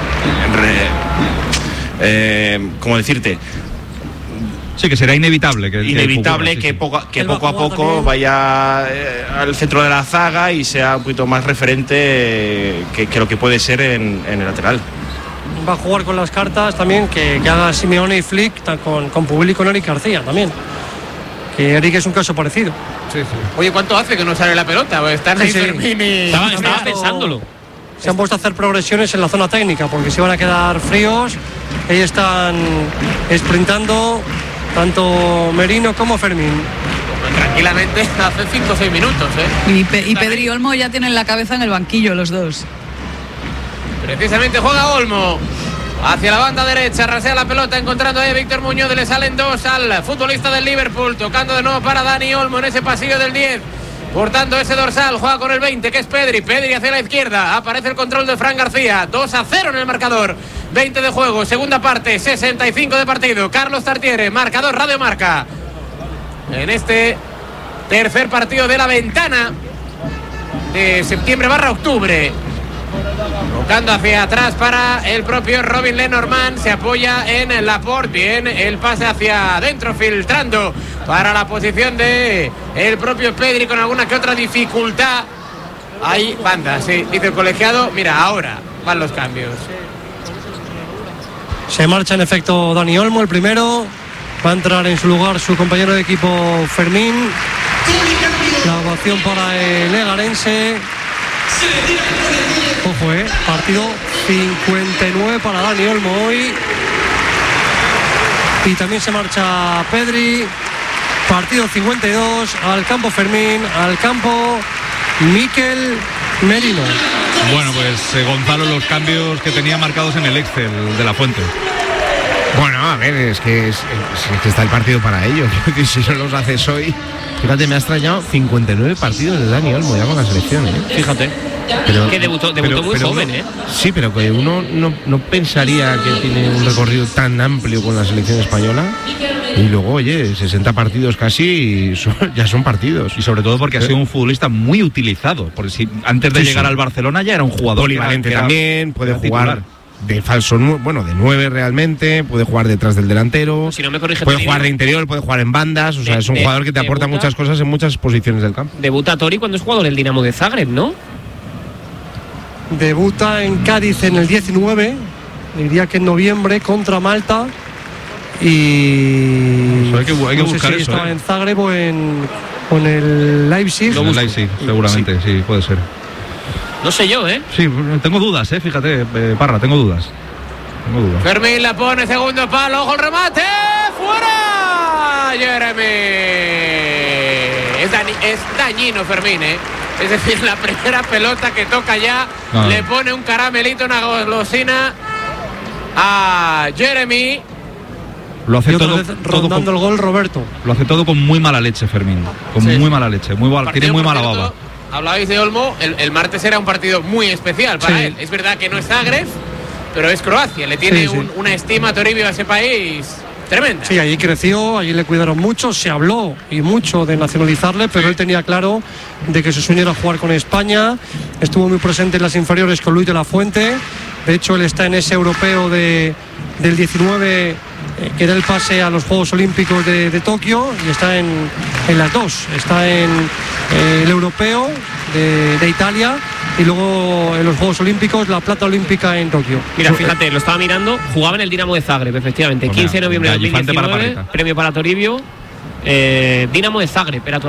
re- eh, ¿cómo decirte? Sí, que será inevitable. Que, Inevitable que, que, ocurra, sí, poco, que Él va a poco a jugar poco también. vaya eh, al centro de la zaga y sea un poquito más referente eh, que, que lo que puede ser en, en el lateral. Va a jugar con las cartas también que, que haga Simeone y Flick ta- con, con Pubil y con Eric García también. Que Eric es un caso parecido. Oye, ¿cuánto hace que no sale la pelota? Pues están Sí, ahí sí. Fermín y... Estaba, estaba pensándolo. Se han puesto a hacer progresiones en la zona técnica porque se van a quedar fríos. Ahí están sprintando tanto Merino como Fermín. Tranquilamente hace cinco o seis minutos, ¿eh? Y, Pe- y Pedri y Olmo ya tienen la cabeza en el banquillo los dos. Precisamente juega Olmo hacia la banda derecha, rasea la pelota, encontrando ahí a Víctor Muñoz, le salen dos al futbolista del Liverpool, tocando de nuevo para Dani Olmo en ese pasillo del diez, portando ese dorsal, juega con el veinte, que es Pedri, Pedri hacia la izquierda, aparece el control de Fran García, dos a cero en el marcador, veinte de juego, segunda parte, sesenta y cinco de partido, Carlos Tartiere, marcador Radio Marca, en este tercer partido de la ventana de septiembre barra octubre. Tocando hacia atrás para el propio Robin Lenormand, se apoya en Laporte, bien el pase hacia adentro, filtrando para la posición de el propio Pedri con alguna que otra dificultad. Hay banda, sí, dice el colegiado, mira, ahora van los cambios. Se marcha en efecto Dani Olmo, el primero. Va a entrar en su lugar su compañero de equipo Fermín. La ovación para el Legarense. Ojo, eh, partido cincuenta y nueve para Dani Olmo hoy. Y también se marcha Pedri. Partido cincuenta y dos al campo Fermín, al campo Mikel Merino. Bueno, pues eh, Gonzalo, los cambios que tenía marcados en el Excel de la Fuente. Bueno, a ver, es que, es, es que está el partido para ellos. Si no los haces hoy. Fíjate, me ha extrañado cincuenta y nueve partidos de Dani Olmo ya con la selección, ¿eh? Fíjate. Pero, que debutó, debutó pero- muy pero joven, uno- ¿eh? Sí, pero que uno no, no pensaría que tiene un recorrido tan amplio con la selección española. Y luego, oye, sesenta partidos casi y son- ya son partidos. Y sobre todo porque ha sido un futbolista muy utilizado. Porque si antes de Sí, llegar sí. al Barcelona ya era un jugador Polivalente que era- también, puede era jugar titular. de falso, nu- bueno, de nueve realmente, puede jugar detrás del delantero, Si no me corrige puede Pedri, jugar de interior, puede jugar en bandas, o sea, De- es un de- jugador que te aporta debuta- muchas cosas en muchas posiciones del campo. Debuta Tori cuando es jugador del Dinamo de Zagreb, ¿no? Debuta en Cádiz en el diecinueve, diría que en noviembre contra Malta. y Eso hay que, hay que no sé buscar si eso. estaba ¿eh? en Zagreb o en, o en el Leipzig. En el Leipzig, seguramente, sí. sí, puede ser. No sé yo, ¿eh? Sí, tengo dudas, ¿eh? Fíjate, eh, Parra, tengo dudas. Tengo dudas. Fermín la pone, segundo palo, ojo el remate, fuera. Jeremy. Es, dañi- es dañino Fermín, ¿eh? Es decir, la primera pelota que toca ya No. le pone un caramelito, una golosina a Jeremy. Lo hace Y otra todo, vez todo rondando con, el gol Roberto. lo hace todo con muy mala leche, Fermín. Con Sí. muy mala leche, muy mala- Partido, tiene muy por mala cierto, baba. Hablabais de Olmo, el, el martes era un partido muy especial para Sí. él. Es verdad que no es Zagreb, pero es Croacia. Le tiene Sí, sí. un- una estima a Toribio a ese país tremenda. Sí, allí creció, allí le cuidaron mucho, se habló y mucho de nacionalizarle, pero él tenía claro de que su sueño era jugar con España. Estuvo muy presente en las inferiores con Luis de la Fuente. De hecho, él está en ese europeo de, del diecinueve, eh, que era el pase a los Juegos Olímpicos de, de Tokio, y está en, en las dos. Está en eh, el europeo de, de Italia y luego en los Juegos Olímpicos la plata olímpica en Tokio. Mira, fíjate, lo estaba mirando, jugaba en el Dinamo de Zagreb, efectivamente. Pues quince de mira, noviembre de gallifante para dos mil diecinueve, Parrita. premio para Toribio. Eh, Dinamo de Zagreb, era tu